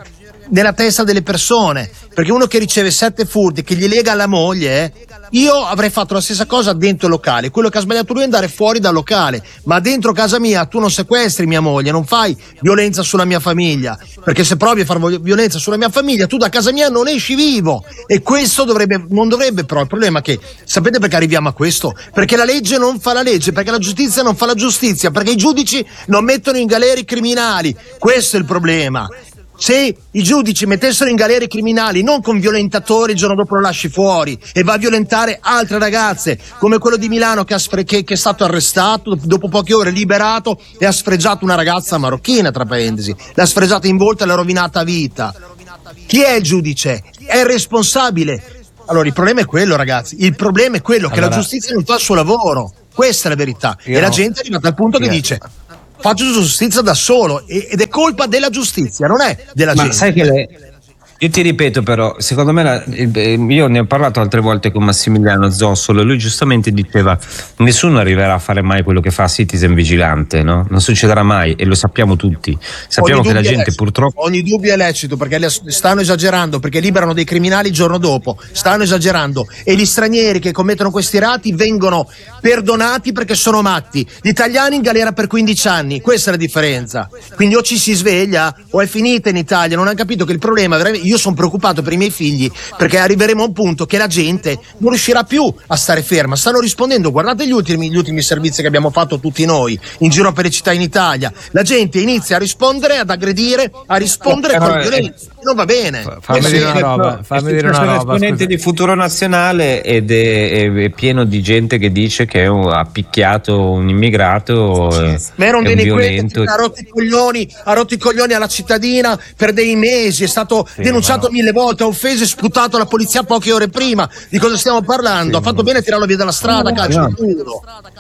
nella testa delle persone, perché uno che riceve sette furti, che gli lega alla moglie, eh, io avrei fatto la stessa cosa dentro il locale. Quello che ha sbagliato lui è andare fuori dal locale, ma dentro casa mia tu non sequestri mia moglie, non fai violenza sulla mia famiglia, perché se provi a fare violenza sulla mia famiglia tu da casa mia non esci vivo, e questo dovrebbe, non dovrebbe. Però il problema è che, sapete perché arriviamo a questo? Perché la legge non fa la legge, perché la giustizia non fa la giustizia, perché i giudici non mettono in galera i criminali. Questo è il problema. Se i giudici mettessero in galera i criminali, non con violentatori, il giorno dopo lo lasci fuori e va a violentare altre ragazze, come quello di Milano che, ha sfre- che, che è stato arrestato, dopo poche ore liberato, e ha sfregiato una ragazza marocchina, tra parentesi, l'ha sfregiata in volto e l'ha rovinata a vita. Chi è il giudice? È il responsabile. Allora il problema è quello, ragazzi, il problema è quello che allora, la giustizia non fa il suo lavoro, questa è la verità, e no. La gente è arrivata al punto che dice: faccio giustizia da solo, ed è colpa della giustizia, non è della Ma gente. sai che le, io ti ripeto, però, secondo me la, io ne ho parlato altre volte con Massimiliano Zossolo, lui giustamente diceva: nessuno arriverà a fare mai quello che fa Citizen Vigilante, no? Non succederà mai, e lo sappiamo tutti. Sappiamo che la gente purtroppo ogni dubbio è lecito, perché stanno esagerando, perché liberano dei criminali il giorno dopo, stanno esagerando, e gli stranieri che commettono questi reati vengono perdonati perché sono matti, gli italiani in galera per quindici anni, questa è la differenza. Quindi o ci si sveglia o è finita in Italia. Non hanno capito che il problema veramente, io sono preoccupato per i miei figli, perché arriveremo a un punto che la gente non riuscirà più a stare ferma. Stanno rispondendo, guardate gli ultimi, gli ultimi servizi che abbiamo fatto tutti noi in giro per le città in Italia, la gente inizia a rispondere, ad aggredire, a rispondere con violenza, non va bene. Fammi dire una roba, fammi dire una roba. Esponente di Futuro Nazionale, ed è, è, è pieno di gente che dice che ha picchiato un immigrato, ma era un è delinquente, ha rotto i coglioni, ha rotto i coglioni alla cittadina per dei mesi, è stato sì, denunciato no. mille volte, ha offeso e sputato la polizia poche ore prima. Di cosa stiamo parlando? Sì, ha fatto no. bene a tirarlo via dalla strada, no, calcio no. duro.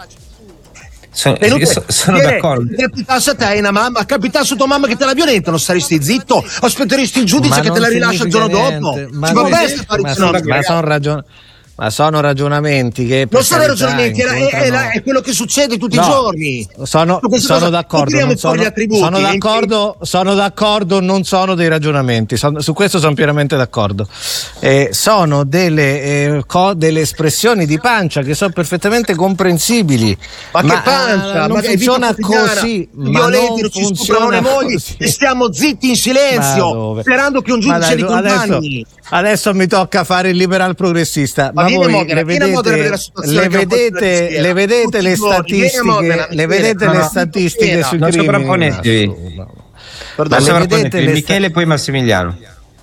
Sono, io so, sono dire, d'accordo. Se capitasse a te una mamma, capitasse a tua mamma che te la violentano, staresti zitto? Aspetteresti il giudice ma che te la rilascia il giorno niente. dopo? Ma, ma, ma, sono, ma sono ragion- Ma sono ragionamenti che non sono ragionamenti, è, è, è, è quello che succede tutti no, i giorni. Sono, sono d'accordo, non sono, sono d'accordo, sono d'accordo, non sono dei ragionamenti. Sono, su questo sono pienamente d'accordo. Eh, sono delle, eh, co, delle espressioni di pancia che sono perfettamente comprensibili. Ma, ma che pancia? Eh, non ma funziona così. Violenti, non ci stuprano le mogli e stiamo zitti in silenzio, sperando che un giudice li condanni. Adesso, adesso mi tocca fare il liberal progressista. Ma, ma voi Modena, le vedete, le vedete, le vedete le statistiche, le vedete le statistiche sui crimini? Sovrapponetevi. Michele, poi Massimiliano.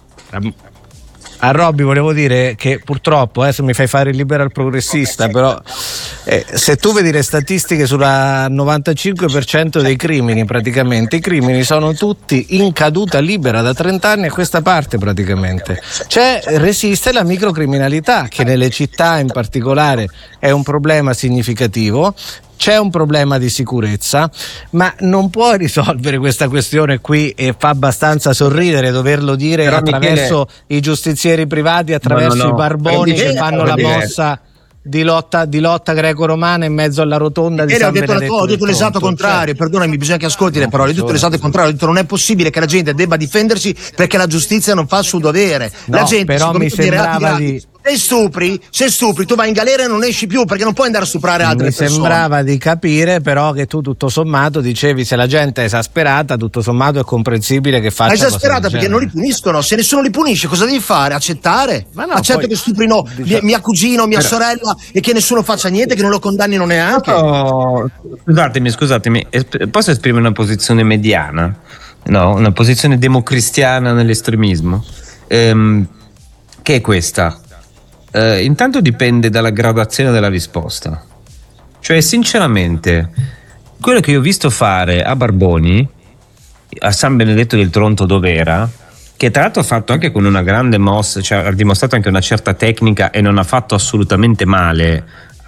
A Robby volevo dire che purtroppo adesso mi fai fare il liberal progressista, però eh, se tu vedi le statistiche sulla novantacinque per cento dei crimini, praticamente i crimini sono tutti in caduta libera da trenta anni a questa parte, praticamente. C'è, resiste la microcriminalità, che nelle città in particolare è un problema significativo. C'è un problema di sicurezza, ma non puoi risolvere questa questione qui, e fa abbastanza sorridere doverlo dire però attraverso Michele... i giustizieri privati, attraverso no, no, no. i barboni che fanno la mossa di lotta, di lotta greco-romana in mezzo alla rotonda di e San ho detto, Benedetto. Ho detto l'esatto contrario, perdonami, bisogna che ascolti le parole. Ho detto l'esatto contrario, ho detto non è possibile che la gente debba difendersi perché la giustizia non fa il suo dovere. La no, gente però mi sembrava di... Se stupri, se stupri, tu vai in galera e non esci più, perché non puoi andare a stuprare altre Mi persone. Mi sembrava di capire però che tu tutto sommato dicevi, se la gente è esasperata, tutto sommato è comprensibile che faccia. È esasperata perché non li puniscono, se nessuno li punisce cosa devi fare? Accettare? Ma no, accetto poi, che stuprino diciamo, mia, mia cugino, mia però, sorella e che nessuno faccia niente, che non lo condannino neanche. No, scusatemi, scusatemi, posso esprimere una posizione mediana? No, una posizione democristiana nell'estremismo? Ehm, che è questa? Uh, intanto dipende dalla gradazione della risposta. Cioè, sinceramente, quello che io ho visto fare a Barboni, a San Benedetto del Tronto dov'era, che tra l'altro ha fatto anche con una grande mossa, cioè ha dimostrato anche una certa tecnica e non ha fatto assolutamente male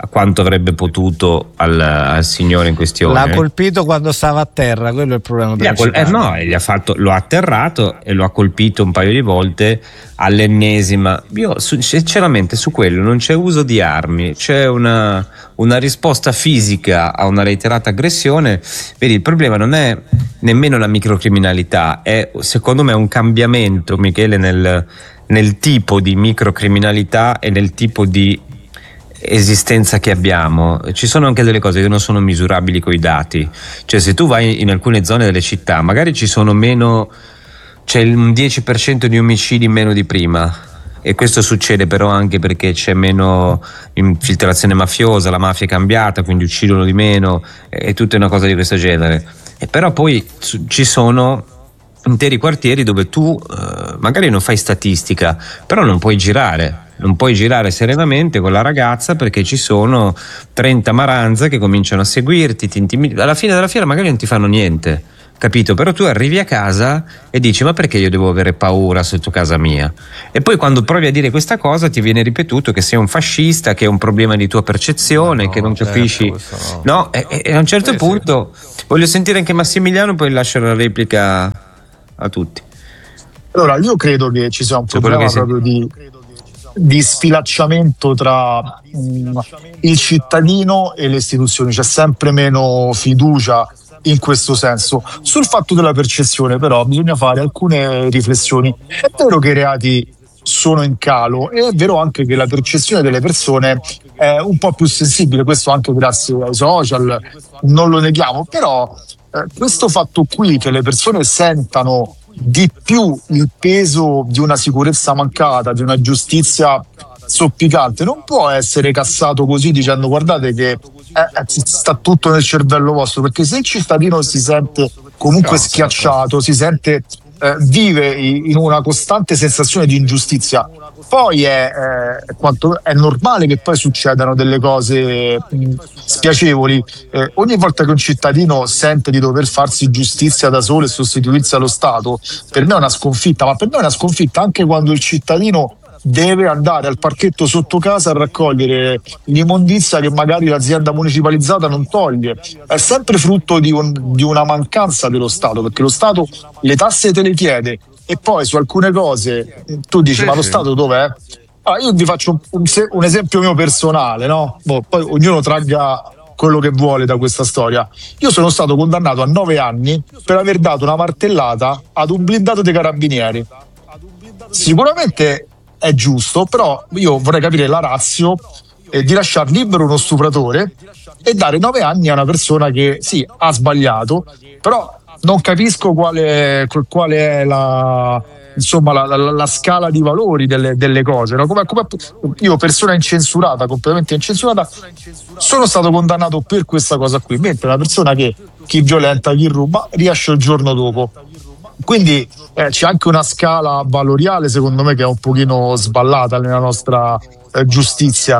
a quanto avrebbe potuto al, al signore in questione. L'ha colpito quando stava a terra, quello è il problema Gli ha col- eh no, gli ha fatto, lo ha atterrato e lo ha colpito un paio di volte all'ennesima. Io su, sinceramente su quello non c'è uso di armi, c'è una, una risposta fisica a una reiterata aggressione. Vedi, il problema non è nemmeno la microcriminalità, è secondo me un cambiamento, Michele, nel, nel tipo di microcriminalità e nel tipo di esistenza che abbiamo. Ci sono anche delle cose che non sono misurabili coi dati, cioè se tu vai in alcune zone delle città magari ci sono meno, c'è un dieci per cento di omicidi in meno di prima, e questo succede però anche perché c'è meno infiltrazione mafiosa, la mafia è cambiata, quindi uccidono di meno, è tutta una cosa di questo genere. E però poi ci sono interi quartieri dove tu eh, magari non fai statistica, però non puoi girare non puoi girare serenamente con la ragazza perché ci sono trenta maranze che cominciano a seguirti, ti intimid- alla fine della fiera magari non ti fanno niente, capito? Però tu arrivi a casa e dici: ma perché io devo avere paura sotto casa mia? E poi quando provi a dire questa cosa ti viene ripetuto che sei un fascista, che è un problema di tua percezione, no, che non certo, capisci no, no e, e a un certo sì, punto sì. Voglio sentire anche Massimiliano, poi lascio la replica a tutti. Allora, io credo che ci sia un cioè, problema proprio di di sfilacciamento tra mh, il cittadino e le istituzioni, c'è sempre meno fiducia in questo senso. Sul fatto della percezione però bisogna fare alcune riflessioni. È vero che i reati sono in calo e è vero anche che la percezione delle persone è un po' più sensibile, questo anche grazie ai social, non lo neghiamo, però eh, questo fatto qui che le persone sentano di più il peso di una sicurezza mancata, di una giustizia zoppicante, non può essere cassato così dicendo: guardate che eh, sta tutto nel cervello vostro, perché se il cittadino si sente comunque schiacciato, si sente eh, vive in una costante sensazione di ingiustizia, poi è, eh, quanto, è normale che poi succedano delle cose mh, spiacevoli. Eh, ogni volta che un cittadino sente di dover farsi giustizia da solo e sostituirsi allo Stato, per me è una sconfitta, ma per me è una sconfitta anche quando il cittadino deve andare al parchetto sotto casa a raccogliere l'immondizia che magari l'azienda municipalizzata non toglie. È sempre frutto di, un, di una mancanza dello Stato, perché lo Stato le tasse te le chiede e poi su alcune cose tu dici: sì, ma lo sì. Stato dov'è? Ah, io vi faccio un, un esempio mio personale, no? Boh, poi ognuno tragga quello che vuole da questa storia. Io sono stato condannato a nove anni per aver dato una martellata ad un blindato dei carabinieri. Sicuramente è giusto, però io vorrei capire la ratio eh, di lasciar libero uno stupratore e dare nove anni a una persona che sì, ha sbagliato, però non capisco quale, quale è la, insomma, la, la, la scala di valori delle, delle cose, no? Come, come io, persona incensurata, completamente incensurata, sono stato condannato per questa cosa qui, mentre una persona che chi violenta, chi ruba, riesce il giorno dopo. Quindi eh, c'è anche una scala valoriale, secondo me, che è un pochino sballata nella nostra eh, giustizia.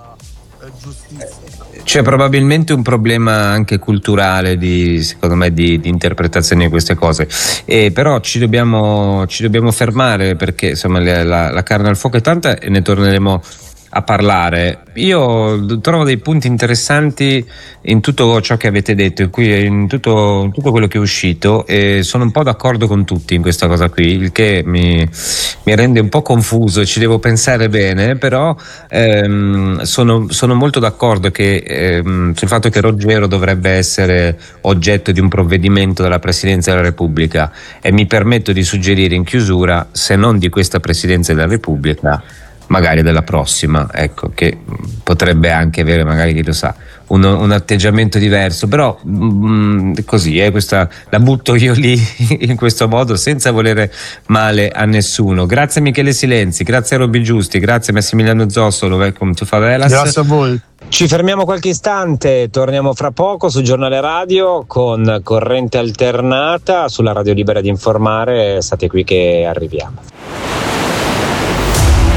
C'è probabilmente un problema anche culturale di, secondo me, di, di interpretazione di queste cose, e però ci dobbiamo, ci dobbiamo fermare, perché insomma la, la, la carne al fuoco è tanta e ne torneremo a parlare. Io trovo dei punti interessanti in tutto ciò che avete detto, in, cui, in, tutto, in tutto quello che è uscito, e sono un po' d'accordo con tutti in questa cosa qui, il che mi, mi rende un po' confuso e ci devo pensare bene, però ehm, sono, sono molto d'accordo che, ehm, sul fatto che Roggero dovrebbe essere oggetto di un provvedimento della Presidenza della Repubblica, e mi permetto di suggerire in chiusura, se non di questa Presidenza della Repubblica, magari della prossima, ecco, che potrebbe anche avere, magari, chi lo sa, un, un atteggiamento diverso, però mh, così, eh, questa la butto io lì in questo modo, senza volere male a nessuno. Grazie Michele Silenzi, grazie a Robby Giusti, grazie Massimiliano Zossolo, welcome to Favelas. Grazie a voi. Ci fermiamo qualche istante, torniamo fra poco su Giornale Radio con Corrente Alternata sulla Radio Libera di Informare. State qui che arriviamo.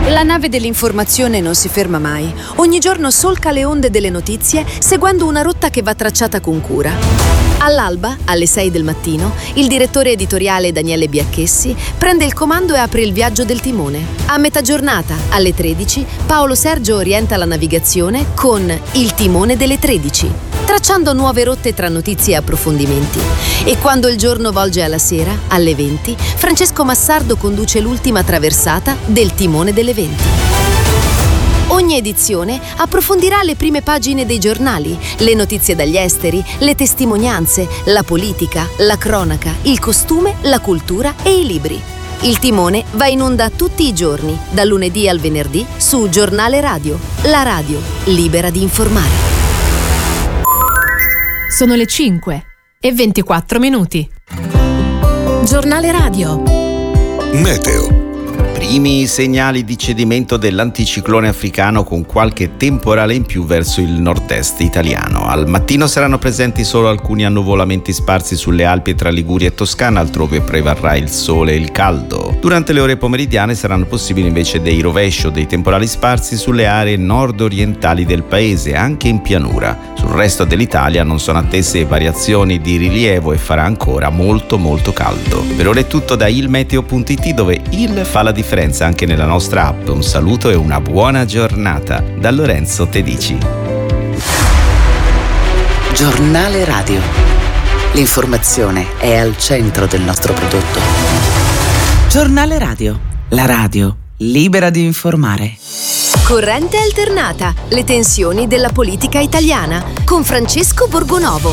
La nave dell'informazione non si ferma mai. Ogni giorno solca le onde delle notizie seguendo una rotta che va tracciata con cura. All'alba, alle sei del mattino, il direttore editoriale Daniele Biacchessi prende il comando e apre il viaggio del timone. A metà giornata, alle tredici, Paolo Sergio orienta la navigazione con Il timone delle tredici, tracciando nuove rotte tra notizie e approfondimenti. E quando il giorno volge alla sera, alle venti, Francesco Massardo conduce l'ultima traversata del timone delle venti. Ogni edizione approfondirà le prime pagine dei giornali, le notizie dagli esteri, le testimonianze, la politica, la cronaca, il costume, la cultura e i libri. Il timone va in onda tutti i giorni, dal lunedì al venerdì, su Giornale Radio, la radio libera di informare. Sono le cinque e ventiquattro minuti. Giornale Radio. Meteo. Primi segnali di cedimento dell'anticiclone africano con qualche temporale in più verso il nord-est italiano. Al mattino saranno presenti solo alcuni annuvolamenti sparsi sulle Alpi tra Liguria e Toscana, altrove prevarrà il sole e il caldo. Durante le ore pomeridiane saranno possibili invece dei rovesci o dei temporali sparsi sulle aree nord-orientali del paese, anche in pianura. Sul resto dell'Italia non sono attese variazioni di rilievo e farà ancora molto molto caldo. Per ora è tutto da ilmeteo punto it, dove il fa la differenza anche nella nostra app. Un saluto e una buona giornata da Lorenzo Tedici. Giornale Radio. L'informazione è al centro del nostro prodotto. Giornale Radio. La radio libera di informare. Corrente alternata. Le tensioni della politica italiana con Francesco Borgonovo.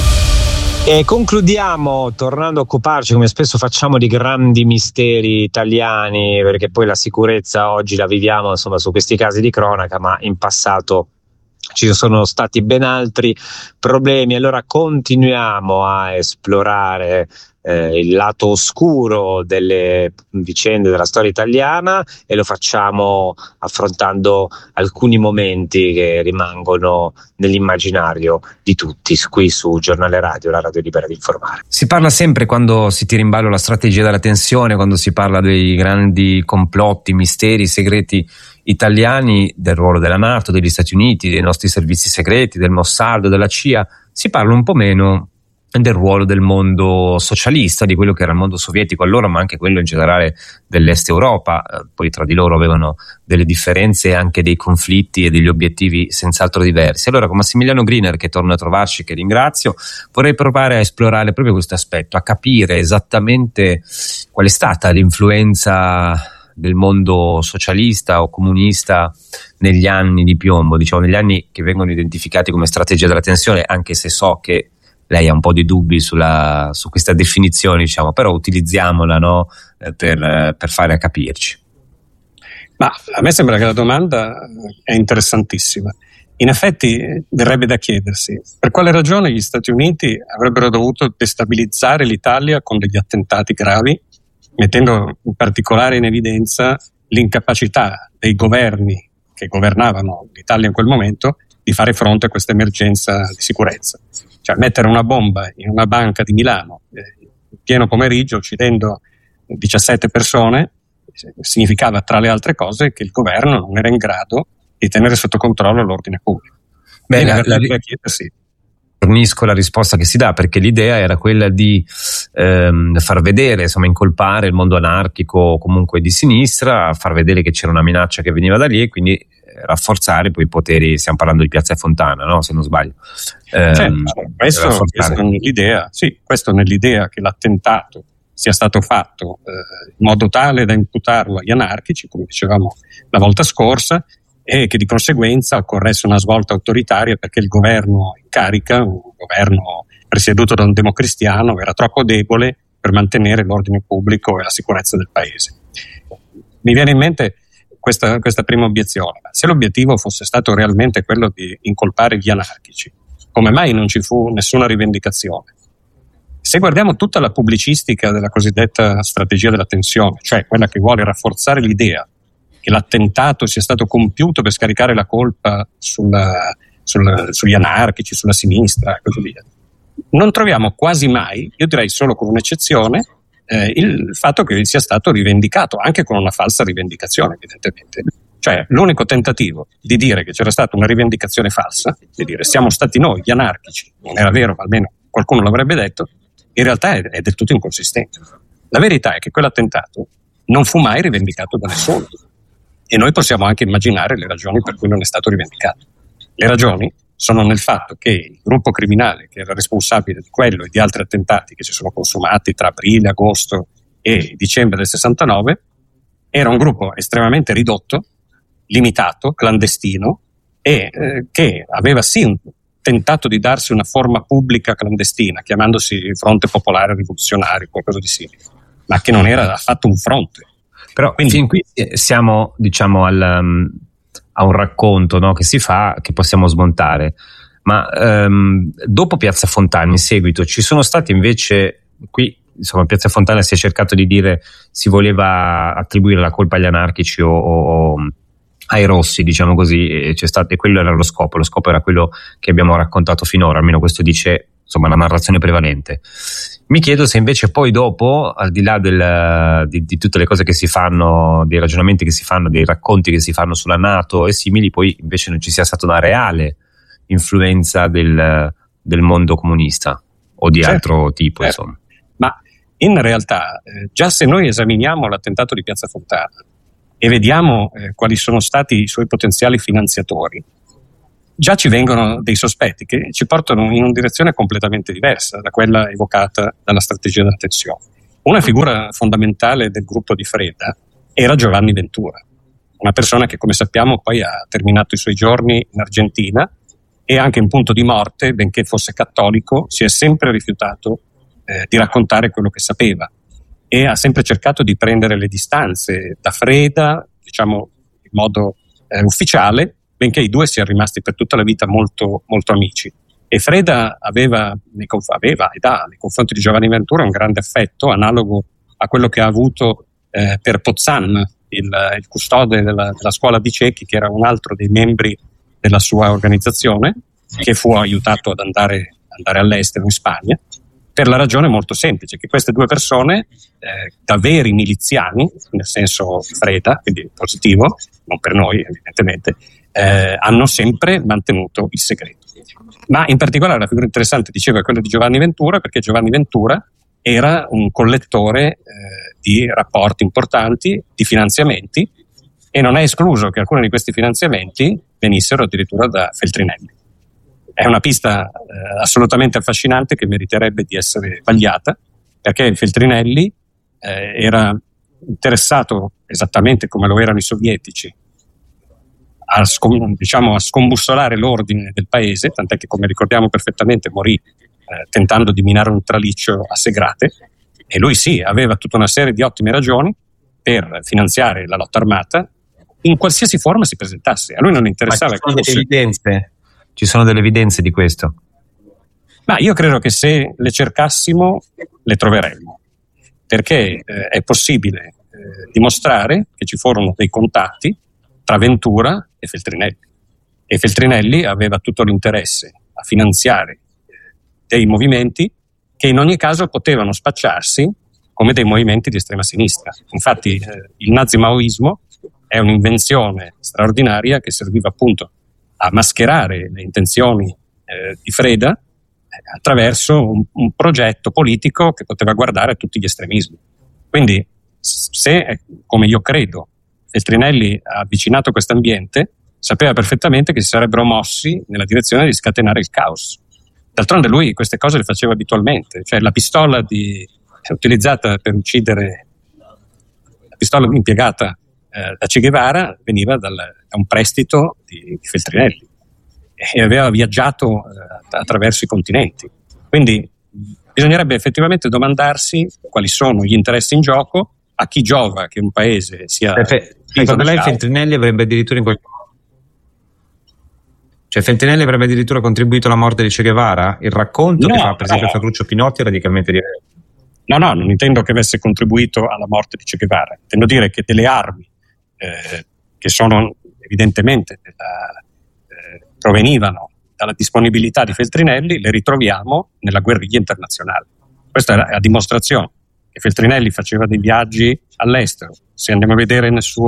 E concludiamo tornando a occuparci, come spesso facciamo, di grandi misteri italiani, perché poi la sicurezza oggi la viviamo insomma su questi casi di cronaca, ma in passato ci sono stati ben altri problemi. Allora continuiamo a esplorare eh, il lato oscuro delle vicende della storia italiana, e lo facciamo affrontando alcuni momenti che rimangono nell'immaginario di tutti, qui su Giornale Radio, la radio libera di informare. Si parla sempre, quando si tira in ballo la strategia della tensione, quando si parla dei grandi complotti, misteri, segreti italiani, del ruolo della NATO, degli Stati Uniti, dei nostri servizi segreti, del Mossad, della C I A. Si parla un po' meno del ruolo del mondo socialista, di quello che era il mondo sovietico allora, ma anche quello in generale dell'Est Europa. Eh, poi tra di loro avevano delle differenze e anche dei conflitti e degli obiettivi senz'altro diversi. Allora, con Massimiliano Griner, che torna a trovarci, che ringrazio, vorrei provare a esplorare proprio questo aspetto, a capire esattamente qual è stata l'influenza del mondo socialista o comunista negli anni di piombo, diciamo negli anni che vengono identificati come strategia della tensione, anche se so che lei ha un po' di dubbi sulla, su questa definizione, diciamo, però utilizziamola, no, per, per fare a capirci. Ma a me sembra che la domanda è interessantissima. In effetti verrebbe da chiedersi per quale ragione gli Stati Uniti avrebbero dovuto destabilizzare l'Italia con degli attentati gravi, mettendo in particolare in evidenza l'incapacità dei governi che governavano l'Italia in quel momento di fare fronte a questa emergenza di sicurezza. Cioè mettere una bomba in una banca di Milano eh, in pieno pomeriggio, uccidendo diciassette persone, significava tra le altre cose che il governo non era in grado di tenere sotto controllo l'ordine pubblico. Bene, la, la, la, chiedersi. Fornisco la risposta che si dà, perché l'idea era quella di ehm, far vedere, insomma, incolpare il mondo anarchico o comunque di sinistra, far vedere che c'era una minaccia che veniva da lì e quindi eh, rafforzare poi i poteri. Stiamo parlando di Piazza Fontana, no? Se non sbaglio. Eh, certo, questo, questo nell'idea, sì, questo nell'idea che l'attentato sia stato fatto eh, in modo tale da imputarlo agli anarchici, come dicevamo la volta scorsa, e che di conseguenza occorresse una svolta autoritaria perché il governo in carica, un governo presieduto da un democristiano, era troppo debole per mantenere l'ordine pubblico e la sicurezza del paese. Mi viene in mente questa, questa prima obiezione: se l'obiettivo fosse stato realmente quello di incolpare gli anarchici, come mai non ci fu nessuna rivendicazione? Se guardiamo tutta la pubblicistica della cosiddetta strategia della tensione, cioè quella che vuole rafforzare l'idea che l'attentato sia stato compiuto per scaricare la colpa sulla, sulla, sugli anarchici, sulla sinistra e così via, non troviamo quasi mai, io direi solo con un'eccezione, eh, il fatto che sia stato rivendicato, anche con una falsa rivendicazione evidentemente, Cioè l'unico tentativo di dire che c'era stata una rivendicazione falsa, di dire siamo stati noi gli anarchici, non era vero ma almeno qualcuno l'avrebbe detto, in realtà è, è del tutto inconsistente. La verità è che quell'attentato non fu mai rivendicato da nessuno e noi possiamo anche immaginare le ragioni per cui non è stato rivendicato. Le ragioni sono nel fatto che il gruppo criminale che era responsabile di quello e di altri attentati che si sono consumati tra aprile, agosto e dicembre del sessantanove era un gruppo estremamente ridotto, limitato, clandestino e eh, che aveva sì un, tentato di darsi una forma pubblica clandestina, chiamandosi Fronte Popolare Rivoluzionario, qualcosa di simile, ma che non era affatto un fronte. Però quindi fin qui siamo, diciamo, al, um, a un racconto, no, che si fa, che possiamo smontare. Ma um, dopo Piazza Fontana, in seguito, ci sono stati invece qui, insomma, Piazza Fontana si è cercato di dire si voleva attribuire la colpa agli anarchici o, o, o ai rossi, diciamo così, e c'è stato, e quello era lo scopo. Lo scopo era quello che abbiamo raccontato finora, almeno questo dice, insomma, la narrazione prevalente. Mi chiedo se invece poi dopo, al di là del, di, di tutte le cose che si fanno, dei ragionamenti che si fanno, dei racconti che si fanno sulla NATO e simili, poi invece non ci sia stata una reale influenza del, del mondo comunista o di certo, altro tipo, certo. Insomma. Ma in realtà, eh, già se noi esaminiamo l'attentato di Piazza Fontana e vediamo eh, quali sono stati i suoi potenziali finanziatori, già ci vengono dei sospetti che ci portano in una direzione completamente diversa da quella evocata dalla strategia della tensione. Una figura fondamentale del gruppo di Freda era Giovanni Ventura, una persona che, come sappiamo, poi ha terminato i suoi giorni in Argentina e anche in punto di morte, benché fosse cattolico, si è sempre rifiutato eh, di raccontare quello che sapeva e ha sempre cercato di prendere le distanze da Freda, diciamo in modo eh, ufficiale, benché i due siano rimasti per tutta la vita molto, molto amici. E Freda aveva, nei conf- aveva ed ha nei confronti di Giovanni Ventura un grande affetto, analogo a quello che ha avuto eh, per Pozzan, il, il custode della, della scuola di Cecchi, che era un altro dei membri della sua organizzazione, che fu aiutato ad andare, andare all'estero in Spagna, per la ragione molto semplice, che queste due persone, eh, da veri miliziani, nel senso Freda, quindi positivo, non per noi evidentemente, eh, hanno sempre mantenuto il segreto. Ma in particolare la figura interessante, dicevo, è quella di Giovanni Ventura, perché Giovanni Ventura era un collettore eh, di rapporti importanti, di finanziamenti, e non è escluso che alcuni di questi finanziamenti venissero addirittura da Feltrinelli. È una pista eh, assolutamente affascinante che meriterebbe di essere vagliata, perché Feltrinelli eh, era interessato, esattamente come lo erano i sovietici, a, scom- diciamo, a scombussolare l'ordine del paese, tant'è che, come ricordiamo perfettamente, morì eh, tentando di minare un traliccio a Segrate, e lui sì, aveva tutta una serie di ottime ragioni per finanziare la lotta armata in qualsiasi forma si presentasse. A lui non interessava. Ma ci sono delle evidenze? Ci sono delle evidenze di questo? Ma io credo che se le cercassimo le troveremmo, perché eh, è possibile eh, dimostrare che ci furono dei contatti tra Ventura e Feltrinelli, e Feltrinelli aveva tutto l'interesse a finanziare dei movimenti che in ogni caso potevano spacciarsi come dei movimenti di estrema sinistra. Infatti eh, il nazimaoismo è un'invenzione straordinaria che serviva appunto a mascherare le intenzioni eh, di Freda eh, attraverso un, un progetto politico che poteva guardare a tutti gli estremismi. Quindi se, come io credo, Feltrinelli ha avvicinato questo ambiente, sapeva perfettamente che si sarebbero mossi nella direzione di scatenare il caos. D'altronde lui queste cose le faceva abitualmente, cioè la pistola di, utilizzata per uccidere, la pistola impiegata eh, da Che Guevara veniva dal, da un prestito di, di Feltrinelli e aveva viaggiato eh, attraverso i continenti. Quindi bisognerebbe effettivamente domandarsi quali sono gli interessi in gioco, a chi giova che un paese sia... Pepe, secondo lei Feltrinelli avrebbe addirittura in quel... Cioè Feltrinelli avrebbe addirittura contribuito alla morte di Che Guevara? Il racconto no, che fa per esempio no. Ferruccio Pinotti è radicalmente diverso. No, no, non intendo che avesse contribuito alla morte di Che Guevara, intendo dire che delle armi eh, che sono evidentemente della, eh, provenivano dalla disponibilità di Feltrinelli le ritroviamo nella guerriglia internazionale. Questa è la dimostrazione che Feltrinelli faceva dei viaggi all'estero. Se andiamo a vedere nel suo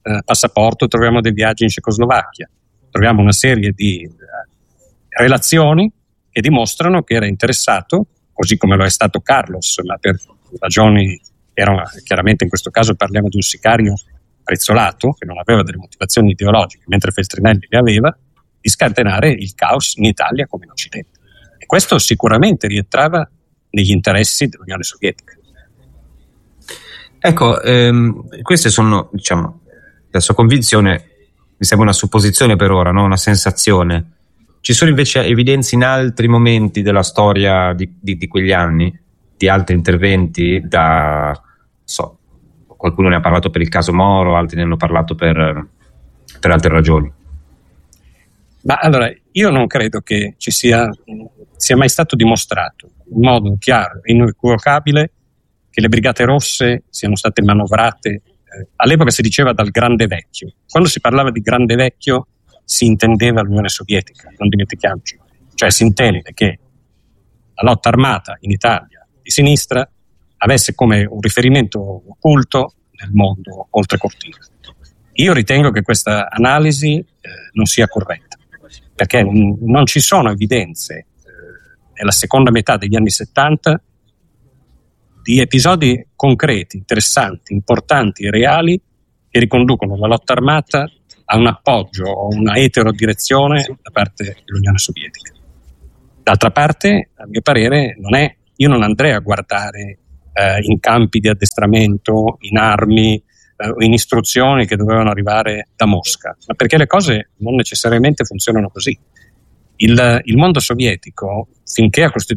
eh, passaporto, troviamo dei viaggi in Cecoslovacchia, troviamo una serie di eh, relazioni che dimostrano che era interessato, così come lo è stato Carlos, ma per ragioni che erano, chiaramente in questo caso parliamo di un sicario prezzolato che non aveva delle motivazioni ideologiche, mentre Feltrinelli le aveva, di scatenare il caos in Italia come in Occidente. E questo sicuramente rientrava negli interessi dell'Unione Sovietica. Ecco, ehm, queste sono, diciamo, la sua convinzione mi sembra una supposizione per ora, no? Una sensazione. Ci sono invece evidenze in altri momenti della storia di, di, di quegli anni, di altri interventi, da, so, qualcuno ne ha parlato per il caso Moro, altri ne hanno parlato per, per altre ragioni. Ma allora, io non credo che ci sia, sia mai stato dimostrato in modo chiaro e inequivocabile che le Brigate Rosse siano state manovrate. Eh, all'epoca si diceva dal Grande Vecchio. Quando si parlava di Grande Vecchio si intendeva l'Unione Sovietica, non dimentichiamoci. Cioè si intende che la lotta armata in Italia di sinistra avesse come un riferimento occulto nel mondo oltre cortina. Io ritengo che questa analisi eh, non sia corretta, perché n- non ci sono evidenze eh, nella seconda metà degli anni settanta di episodi concreti, interessanti, importanti e reali che riconducono la lotta armata a un appoggio o una eterodirezione da parte dell'Unione Sovietica. D'altra parte, a mio parere, non è, io non andrei a guardare eh, in campi di addestramento, in armi eh, o in istruzioni che dovevano arrivare da Mosca, ma perché le cose non necessariamente funzionano così. Il, il mondo sovietico, finché ha costituito